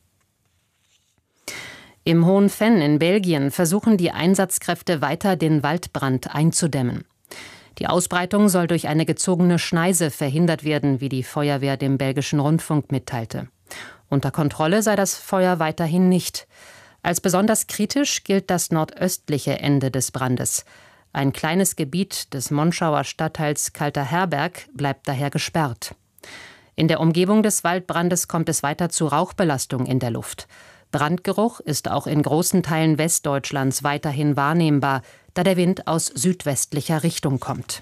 Im Hohen Venn in Belgien versuchen die Einsatzkräfte weiter, den Waldbrand einzudämmen. Die Ausbreitung soll durch eine gezogene Schneise verhindert werden, wie die Feuerwehr dem belgischen Rundfunk mitteilte. Unter Kontrolle sei das Feuer weiterhin nicht. Als besonders kritisch gilt das nordöstliche Ende des Brandes. Ein kleines Gebiet des Monschauer Stadtteils Kalter Herberg bleibt daher gesperrt. In der Umgebung des Waldbrandes kommt es weiter zu Rauchbelastung in der Luft. Brandgeruch ist auch in großen Teilen Westdeutschlands weiterhin wahrnehmbar, da der Wind aus südwestlicher Richtung kommt.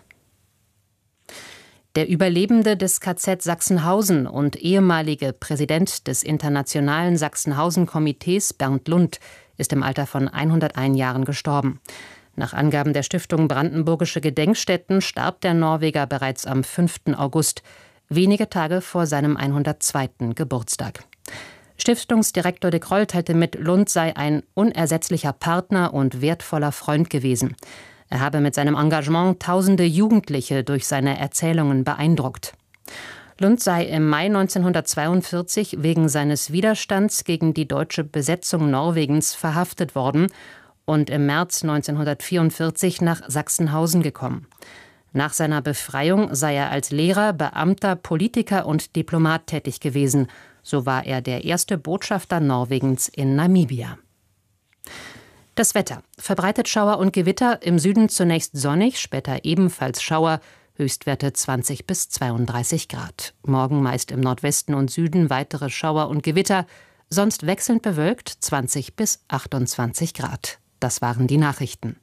Der Überlebende des K Z Sachsenhausen und ehemalige Präsident des Internationalen Sachsenhausen-Komitees Bernd Lund ist im Alter von hunderteins Jahren gestorben. Nach Angaben der Stiftung Brandenburgische Gedenkstätten starb der Norweger bereits am fünften August, wenige Tage vor seinem hundertzweiten Geburtstag. Stiftungsdirektor de Kroll teilte mit, Lund sei ein unersetzlicher Partner und wertvoller Freund gewesen. Er habe mit seinem Engagement tausende Jugendliche durch seine Erzählungen beeindruckt. Lund sei im Mai neunzehnhundertzweiundvierzig wegen seines Widerstands gegen die deutsche Besetzung Norwegens verhaftet worden und im März neunzehnhundertvierundvierzig nach Sachsenhausen gekommen. Nach seiner Befreiung sei er als Lehrer, Beamter, Politiker und Diplomat tätig gewesen. So war er der erste Botschafter Norwegens in Namibia. Das Wetter. Verbreitet Schauer und Gewitter, im Süden zunächst sonnig, später ebenfalls Schauer, Höchstwerte zwanzig bis zweiunddreißig Grad. Morgen meist im Nordwesten und Süden weitere Schauer und Gewitter, sonst wechselnd bewölkt zwanzig bis achtundzwanzig Grad. Das waren die Nachrichten.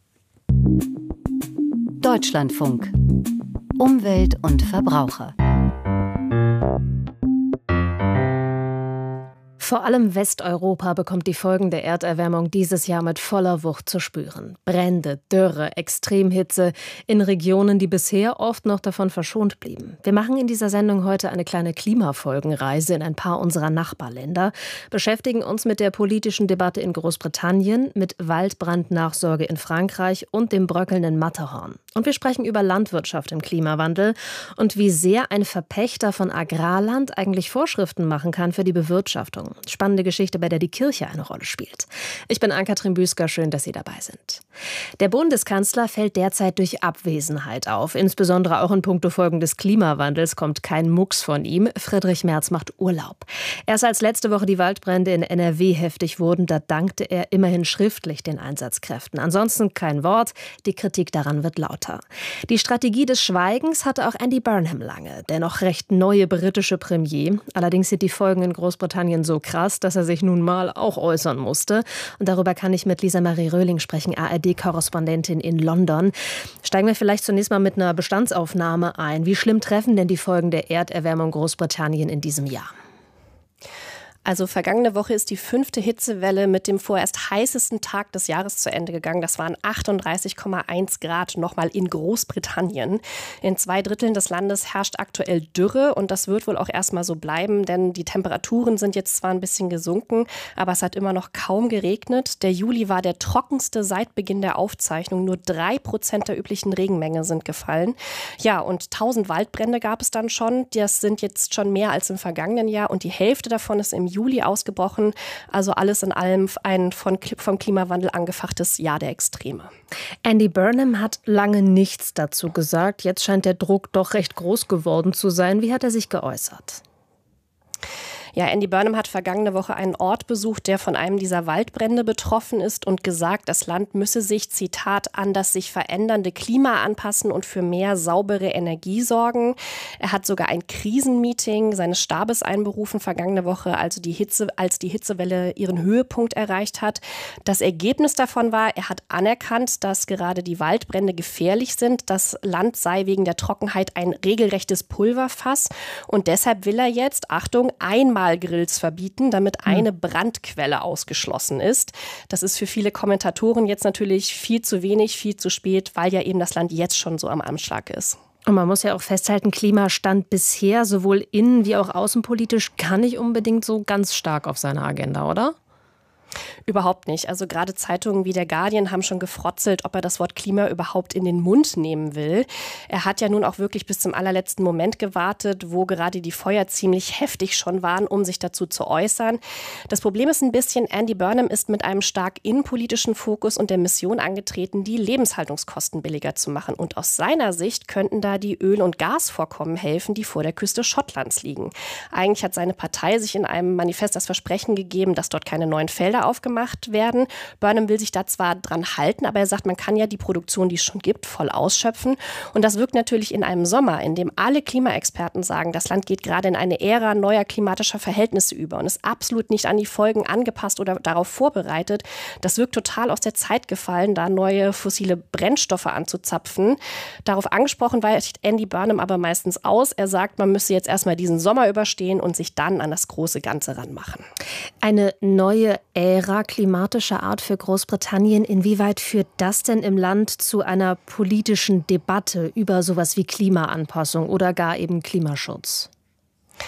Deutschlandfunk. Umwelt und Verbraucher. Vor allem Westeuropa bekommt die Folgen der Erderwärmung dieses Jahr mit voller Wucht zu spüren. Brände, Dürre, Extremhitze in Regionen, die bisher oft noch davon verschont blieben. Wir machen in dieser Sendung heute eine kleine Klimafolgenreise in ein paar unserer Nachbarländer, beschäftigen uns mit der politischen Debatte in Großbritannien, mit Waldbrandnachsorge in Frankreich und dem bröckelnden Matterhorn. Und wir sprechen über Landwirtschaft im Klimawandel und wie sehr ein Verpächter von Agrarland eigentlich Vorschriften machen kann für die Bewirtschaftung. Spannende Geschichte, bei der die Kirche eine Rolle spielt. Ich bin Ann-Kathrin Büsker, schön, dass Sie dabei sind. Der Bundeskanzler fällt derzeit durch Abwesenheit auf. Insbesondere auch in puncto Folgen des Klimawandels kommt kein Mucks von ihm. Friedrich Merz macht Urlaub. Erst als letzte Woche die Waldbrände in N R W heftig wurden, da dankte er immerhin schriftlich den Einsatzkräften. Ansonsten kein Wort, die Kritik daran wird lauter. Die Strategie des Schweigens hatte auch Andy Burnham lange, der noch recht neue britische Premier. Allerdings sind die Folgen in Großbritannien so krass, dass er sich nun mal auch äußern musste. Und darüber kann ich mit Lisa Marie Röhling sprechen, A R D-Korrespondentin in London. Steigen wir vielleicht zunächst mal mit einer Bestandsaufnahme ein. Wie schlimm treffen denn die Folgen der Erderwärmung Großbritannien in diesem Jahr? Also vergangene Woche ist die fünfte Hitzewelle mit dem vorerst heißesten Tag des Jahres zu Ende gegangen. Das waren achtunddreißig Komma eins Grad nochmal in Großbritannien. In zwei Dritteln des Landes herrscht aktuell Dürre und das wird wohl auch erstmal so bleiben, denn die Temperaturen sind jetzt zwar ein bisschen gesunken, aber es hat immer noch kaum geregnet. Der Juli war der trockenste seit Beginn der Aufzeichnung. Nur drei Prozent der üblichen Regenmenge sind gefallen. Ja, und tausend Waldbrände gab es dann schon. Das sind jetzt schon mehr als im vergangenen Jahr und die Hälfte davon ist im Juli ausgebrochen. Also alles in allem ein von, vom Klimawandel angefachtes Jahr der Extreme. Andy Burnham hat lange nichts dazu gesagt. Jetzt scheint der Druck doch recht groß geworden zu sein. Wie hat er sich geäußert? Ja, Andy Burnham hat vergangene Woche einen Ort besucht, der von einem dieser Waldbrände betroffen ist und gesagt, das Land müsse sich, Zitat, an das sich verändernde Klima anpassen und für mehr saubere Energie sorgen. Er hat sogar ein Krisenmeeting seines Stabes einberufen vergangene Woche, also die Hitze, als die Hitzewelle ihren Höhepunkt erreicht hat. Das Ergebnis davon war, er hat anerkannt, dass gerade die Waldbrände gefährlich sind. Das Land sei wegen der Trockenheit ein regelrechtes Pulverfass und deshalb will er jetzt, Achtung, einmal Grills verbieten, damit eine Brandquelle ausgeschlossen ist. Das ist für viele Kommentatoren jetzt natürlich viel zu wenig, viel zu spät, weil ja eben das Land jetzt schon so am Anschlag ist. Und man muss ja auch festhalten, Klimastand bisher sowohl innen- wie auch außenpolitisch gar nicht unbedingt so ganz stark auf seiner Agenda, oder? Überhaupt nicht. Also gerade Zeitungen wie der Guardian haben schon gefrotzelt, ob er das Wort Klima überhaupt in den Mund nehmen will. Er hat ja nun auch wirklich bis zum allerletzten Moment gewartet, wo gerade die Feuer ziemlich heftig schon waren, um sich dazu zu äußern. Das Problem ist ein bisschen, Andy Burnham ist mit einem stark innenpolitischen Fokus und der Mission angetreten, die Lebenshaltungskosten billiger zu machen. Und aus seiner Sicht könnten da die Öl- und Gasvorkommen helfen, die vor der Küste Schottlands liegen. Eigentlich hat seine Partei sich in einem Manifest das Versprechen gegeben, dass dort keine neuen Felder aufgemacht werden. Burnham will sich da zwar dran halten, aber er sagt, man kann ja die Produktion, die es schon gibt, voll ausschöpfen. Und das wirkt natürlich in einem Sommer, in dem alle Klimaexperten sagen, das Land geht gerade in eine Ära neuer klimatischer Verhältnisse über und ist absolut nicht an die Folgen angepasst oder darauf vorbereitet. Das wirkt total aus der Zeit gefallen, da neue fossile Brennstoffe anzuzapfen. Darauf angesprochen weicht Andy Burnham aber meistens aus. Er sagt, man müsse jetzt erstmal diesen Sommer überstehen und sich dann an das große Ganze ranmachen. Eine neue Ära klimatischer Art für Großbritannien. Inwieweit führt das denn im Land zu einer politischen Debatte über sowas wie Klimaanpassung oder gar eben Klimaschutz?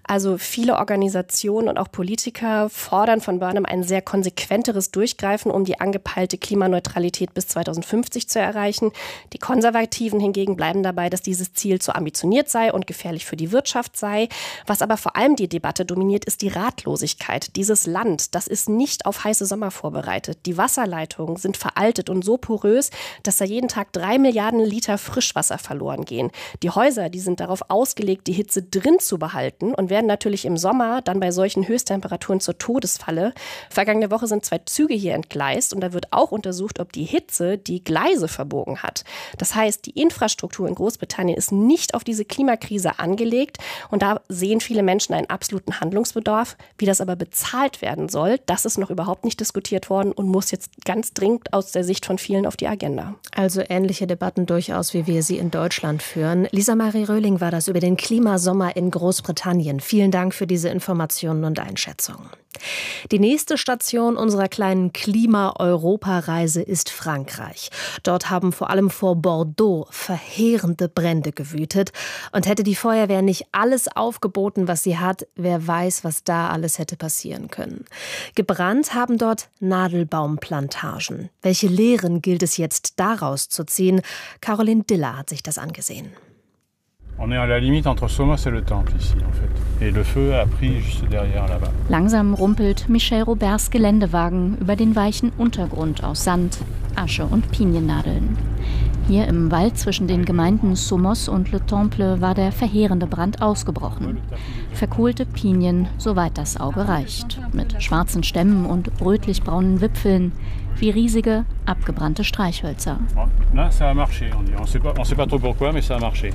Also viele Organisationen und auch Politiker fordern von Burnham ein sehr konsequenteres Durchgreifen, um die angepeilte Klimaneutralität bis zweitausendfünfzig zu erreichen. Die Konservativen hingegen bleiben dabei, dass dieses Ziel zu ambitioniert sei und gefährlich für die Wirtschaft sei. Was aber vor allem die Debatte dominiert, ist die Ratlosigkeit. Dieses Land, das ist nicht auf heiße Sommer vorbereitet. Die Wasserleitungen sind veraltet und so porös, dass da jeden Tag drei Milliarden Liter Frischwasser verloren gehen. Die Häuser, die sind darauf ausgelegt, die Hitze drin zu behalten und werden natürlich im Sommer dann bei solchen Höchsttemperaturen zur Todesfalle. Vergangene Woche sind zwei Züge hier entgleist und da wird auch untersucht, ob die Hitze die Gleise verbogen hat. Das heißt, die Infrastruktur in Großbritannien ist nicht auf diese Klimakrise angelegt und da sehen viele Menschen einen absoluten Handlungsbedarf. Wie das aber bezahlt werden soll, das ist noch überhaupt nicht diskutiert worden und muss jetzt ganz dringend aus der Sicht von vielen auf die Agenda. Also ähnliche Debatten durchaus, wie wir sie in Deutschland führen. Lisa Marie Röhling war das über den Klimasommer in Großbritannien. Vielen Dank für diese Informationen und Einschätzungen. Die nächste Station unserer kleinen Klima-Europa-Reise ist Frankreich. Dort haben vor allem vor Bordeaux verheerende Brände gewütet. Und hätte die Feuerwehr nicht alles aufgeboten, was sie hat, wer weiß, was da alles hätte passieren können. Gebrannt haben dort Nadelbaumplantagen. Welche Lehren gilt es jetzt daraus zu ziehen? Caroline Diller hat sich das angesehen. On est à la limite entre Somos et le Temple ici en fait. Et le feu a pris juste derrière là-bas. Langsam rumpelt Michel Roberts Geländewagen über den weichen Untergrund aus Sand, Asche und Piniennadeln. Hier im Wald zwischen den Gemeinden Somos und Le Temple war der verheerende Brand ausgebrochen. Verkohlte Pinien, soweit das Auge reicht, mit schwarzen Stämmen und rötlich-braunen Wipfeln, wie riesige, abgebrannte Streichhölzer. Là, ça a marché, on dit. On sait pas, on sait pas trop pourquoi, mais ça a marché.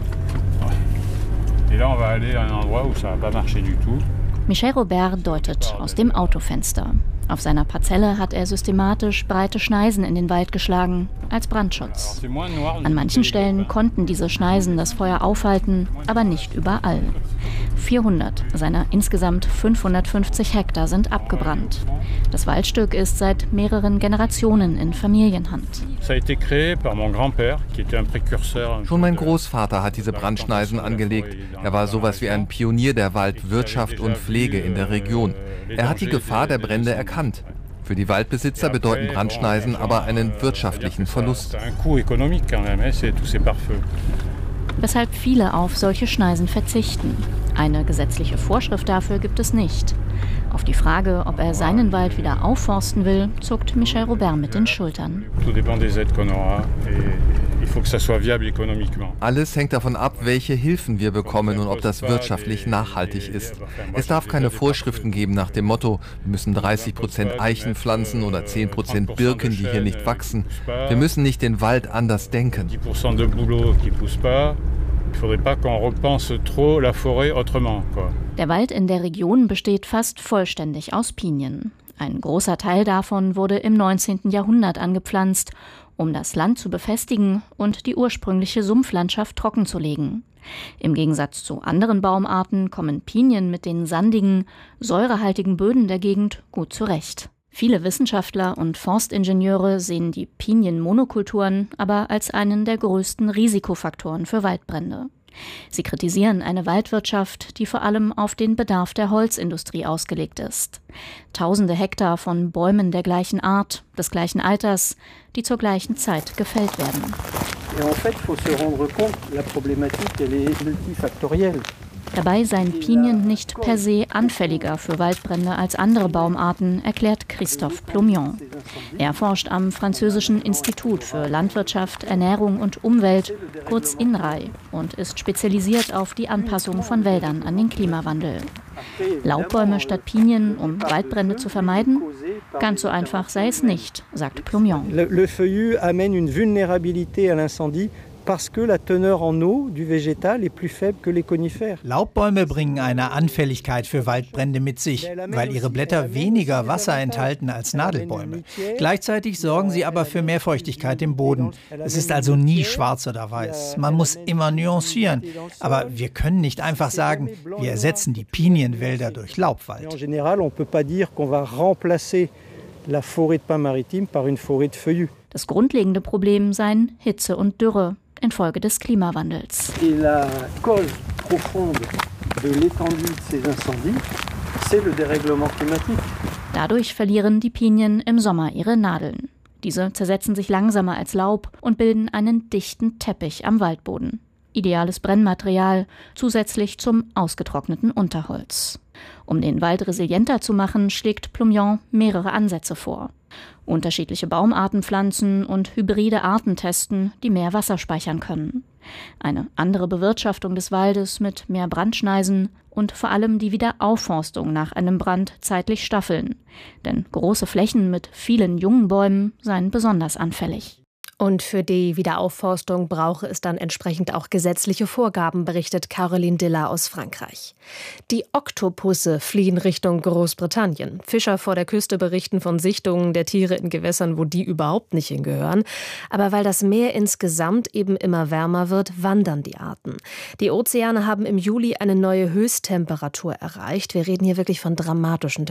Et là, on va aller à un endroit où ça n'a pas marché du tout. Michel Robert deutet aus dem Autofenster. Auf seiner Parzelle hat er systematisch breite Schneisen in den Wald geschlagen, als Brandschutz. An manchen Stellen konnten diese Schneisen das Feuer aufhalten, aber nicht überall. vierhundert seiner insgesamt fünfhundertfünfzig Hektar sind abgebrannt. Das Waldstück ist seit mehreren Generationen in Familienhand. Schon mein Großvater hat diese Brandschneisen angelegt. Er war sowas wie ein Pionier der Waldwirtschaft und Pflege in der Region. Er hat die Gefahr der Brände erkannt. Für die Waldbesitzer bedeuten Brandschneisen aber einen wirtschaftlichen Verlust. Weshalb viele auf solche Schneisen verzichten. Eine gesetzliche Vorschrift dafür gibt es nicht. Auf die Frage, ob er seinen Wald wieder aufforsten will, zuckt Michel Robert mit den Schultern. Alles hängt davon ab, welche Hilfen wir bekommen und ob das wirtschaftlich nachhaltig ist. Es darf keine Vorschriften geben nach dem Motto, wir müssen dreißig Prozent Eichen pflanzen oder zehn Prozent Birken, die hier nicht wachsen. Wir müssen nicht den Wald anders denken. Der Wald in der Region besteht fast vollständig aus Pinien. Ein großer Teil davon wurde im neunzehnten Jahrhundert angepflanzt, um das Land zu befestigen und die ursprüngliche Sumpflandschaft trockenzulegen. Im Gegensatz zu anderen Baumarten kommen Pinien mit den sandigen, säurehaltigen Böden der Gegend gut zurecht. Viele Wissenschaftler und Forstingenieure sehen die Pinienmonokulturen aber als einen der größten Risikofaktoren für Waldbrände. Sie kritisieren eine Waldwirtschaft, die vor allem auf den Bedarf der Holzindustrie ausgelegt ist. Tausende Hektar von Bäumen der gleichen Art, des gleichen Alters, die zur gleichen Zeit gefällt werden. Dabei seien Pinien nicht per se anfälliger für Waldbrände als andere Baumarten, erklärt Christophe Plomion. Er forscht am französischen Institut für Landwirtschaft, Ernährung und Umwelt, kurz INRAE, und ist spezialisiert auf die Anpassung von Wäldern an den Klimawandel. Laubbäume statt Pinien, um Waldbrände zu vermeiden? Ganz so einfach sei es nicht, sagt Plomion. Le, le feuillu amène une vulnérabilité à l'incendie. Parce que la teneur en eau du végétal est plus faible que les conifères. Laubbäume bringen eine Anfälligkeit für Waldbrände mit sich, weil ihre Blätter weniger Wasser enthalten als Nadelbäume. Gleichzeitig sorgen sie aber für mehr Feuchtigkeit im Boden. Es ist also nie schwarz oder weiß. Man muss immer nuancieren. Aber wir können nicht einfach sagen, wir ersetzen die Pinienwälder durch Laubwald. En général, on peut pas dire qu'on va remplacer la forêt de pins maritime par une forêt de feuillus. Das grundlegende Problem seien Hitze und Dürre infolge des Klimawandels. Dadurch verlieren die Pinien im Sommer ihre Nadeln. Diese zersetzen sich langsamer als Laub und bilden einen dichten Teppich am Waldboden. Ideales Brennmaterial, zusätzlich zum ausgetrockneten Unterholz. Um den Wald resilienter zu machen, schlägt Plumion mehrere Ansätze vor. Unterschiedliche Baumarten pflanzen und hybride Arten testen, die mehr Wasser speichern können. Eine andere Bewirtschaftung des Waldes mit mehr Brandschneisen und vor allem die Wiederaufforstung nach einem Brand zeitlich staffeln. Denn große Flächen mit vielen jungen Bäumen seien besonders anfällig. Und für die Wiederaufforstung brauche es dann entsprechend auch gesetzliche Vorgaben, berichtet Caroline Dilla aus Frankreich. Die Oktopusse fliehen Richtung Großbritannien. Fischer vor der Küste berichten von Sichtungen der Tiere in Gewässern, wo die überhaupt nicht hingehören. Aber weil das Meer insgesamt eben immer wärmer wird, wandern die Arten. Die Ozeane haben im Juli eine neue Höchsttemperatur erreicht. Wir reden hier wirklich von dramatischen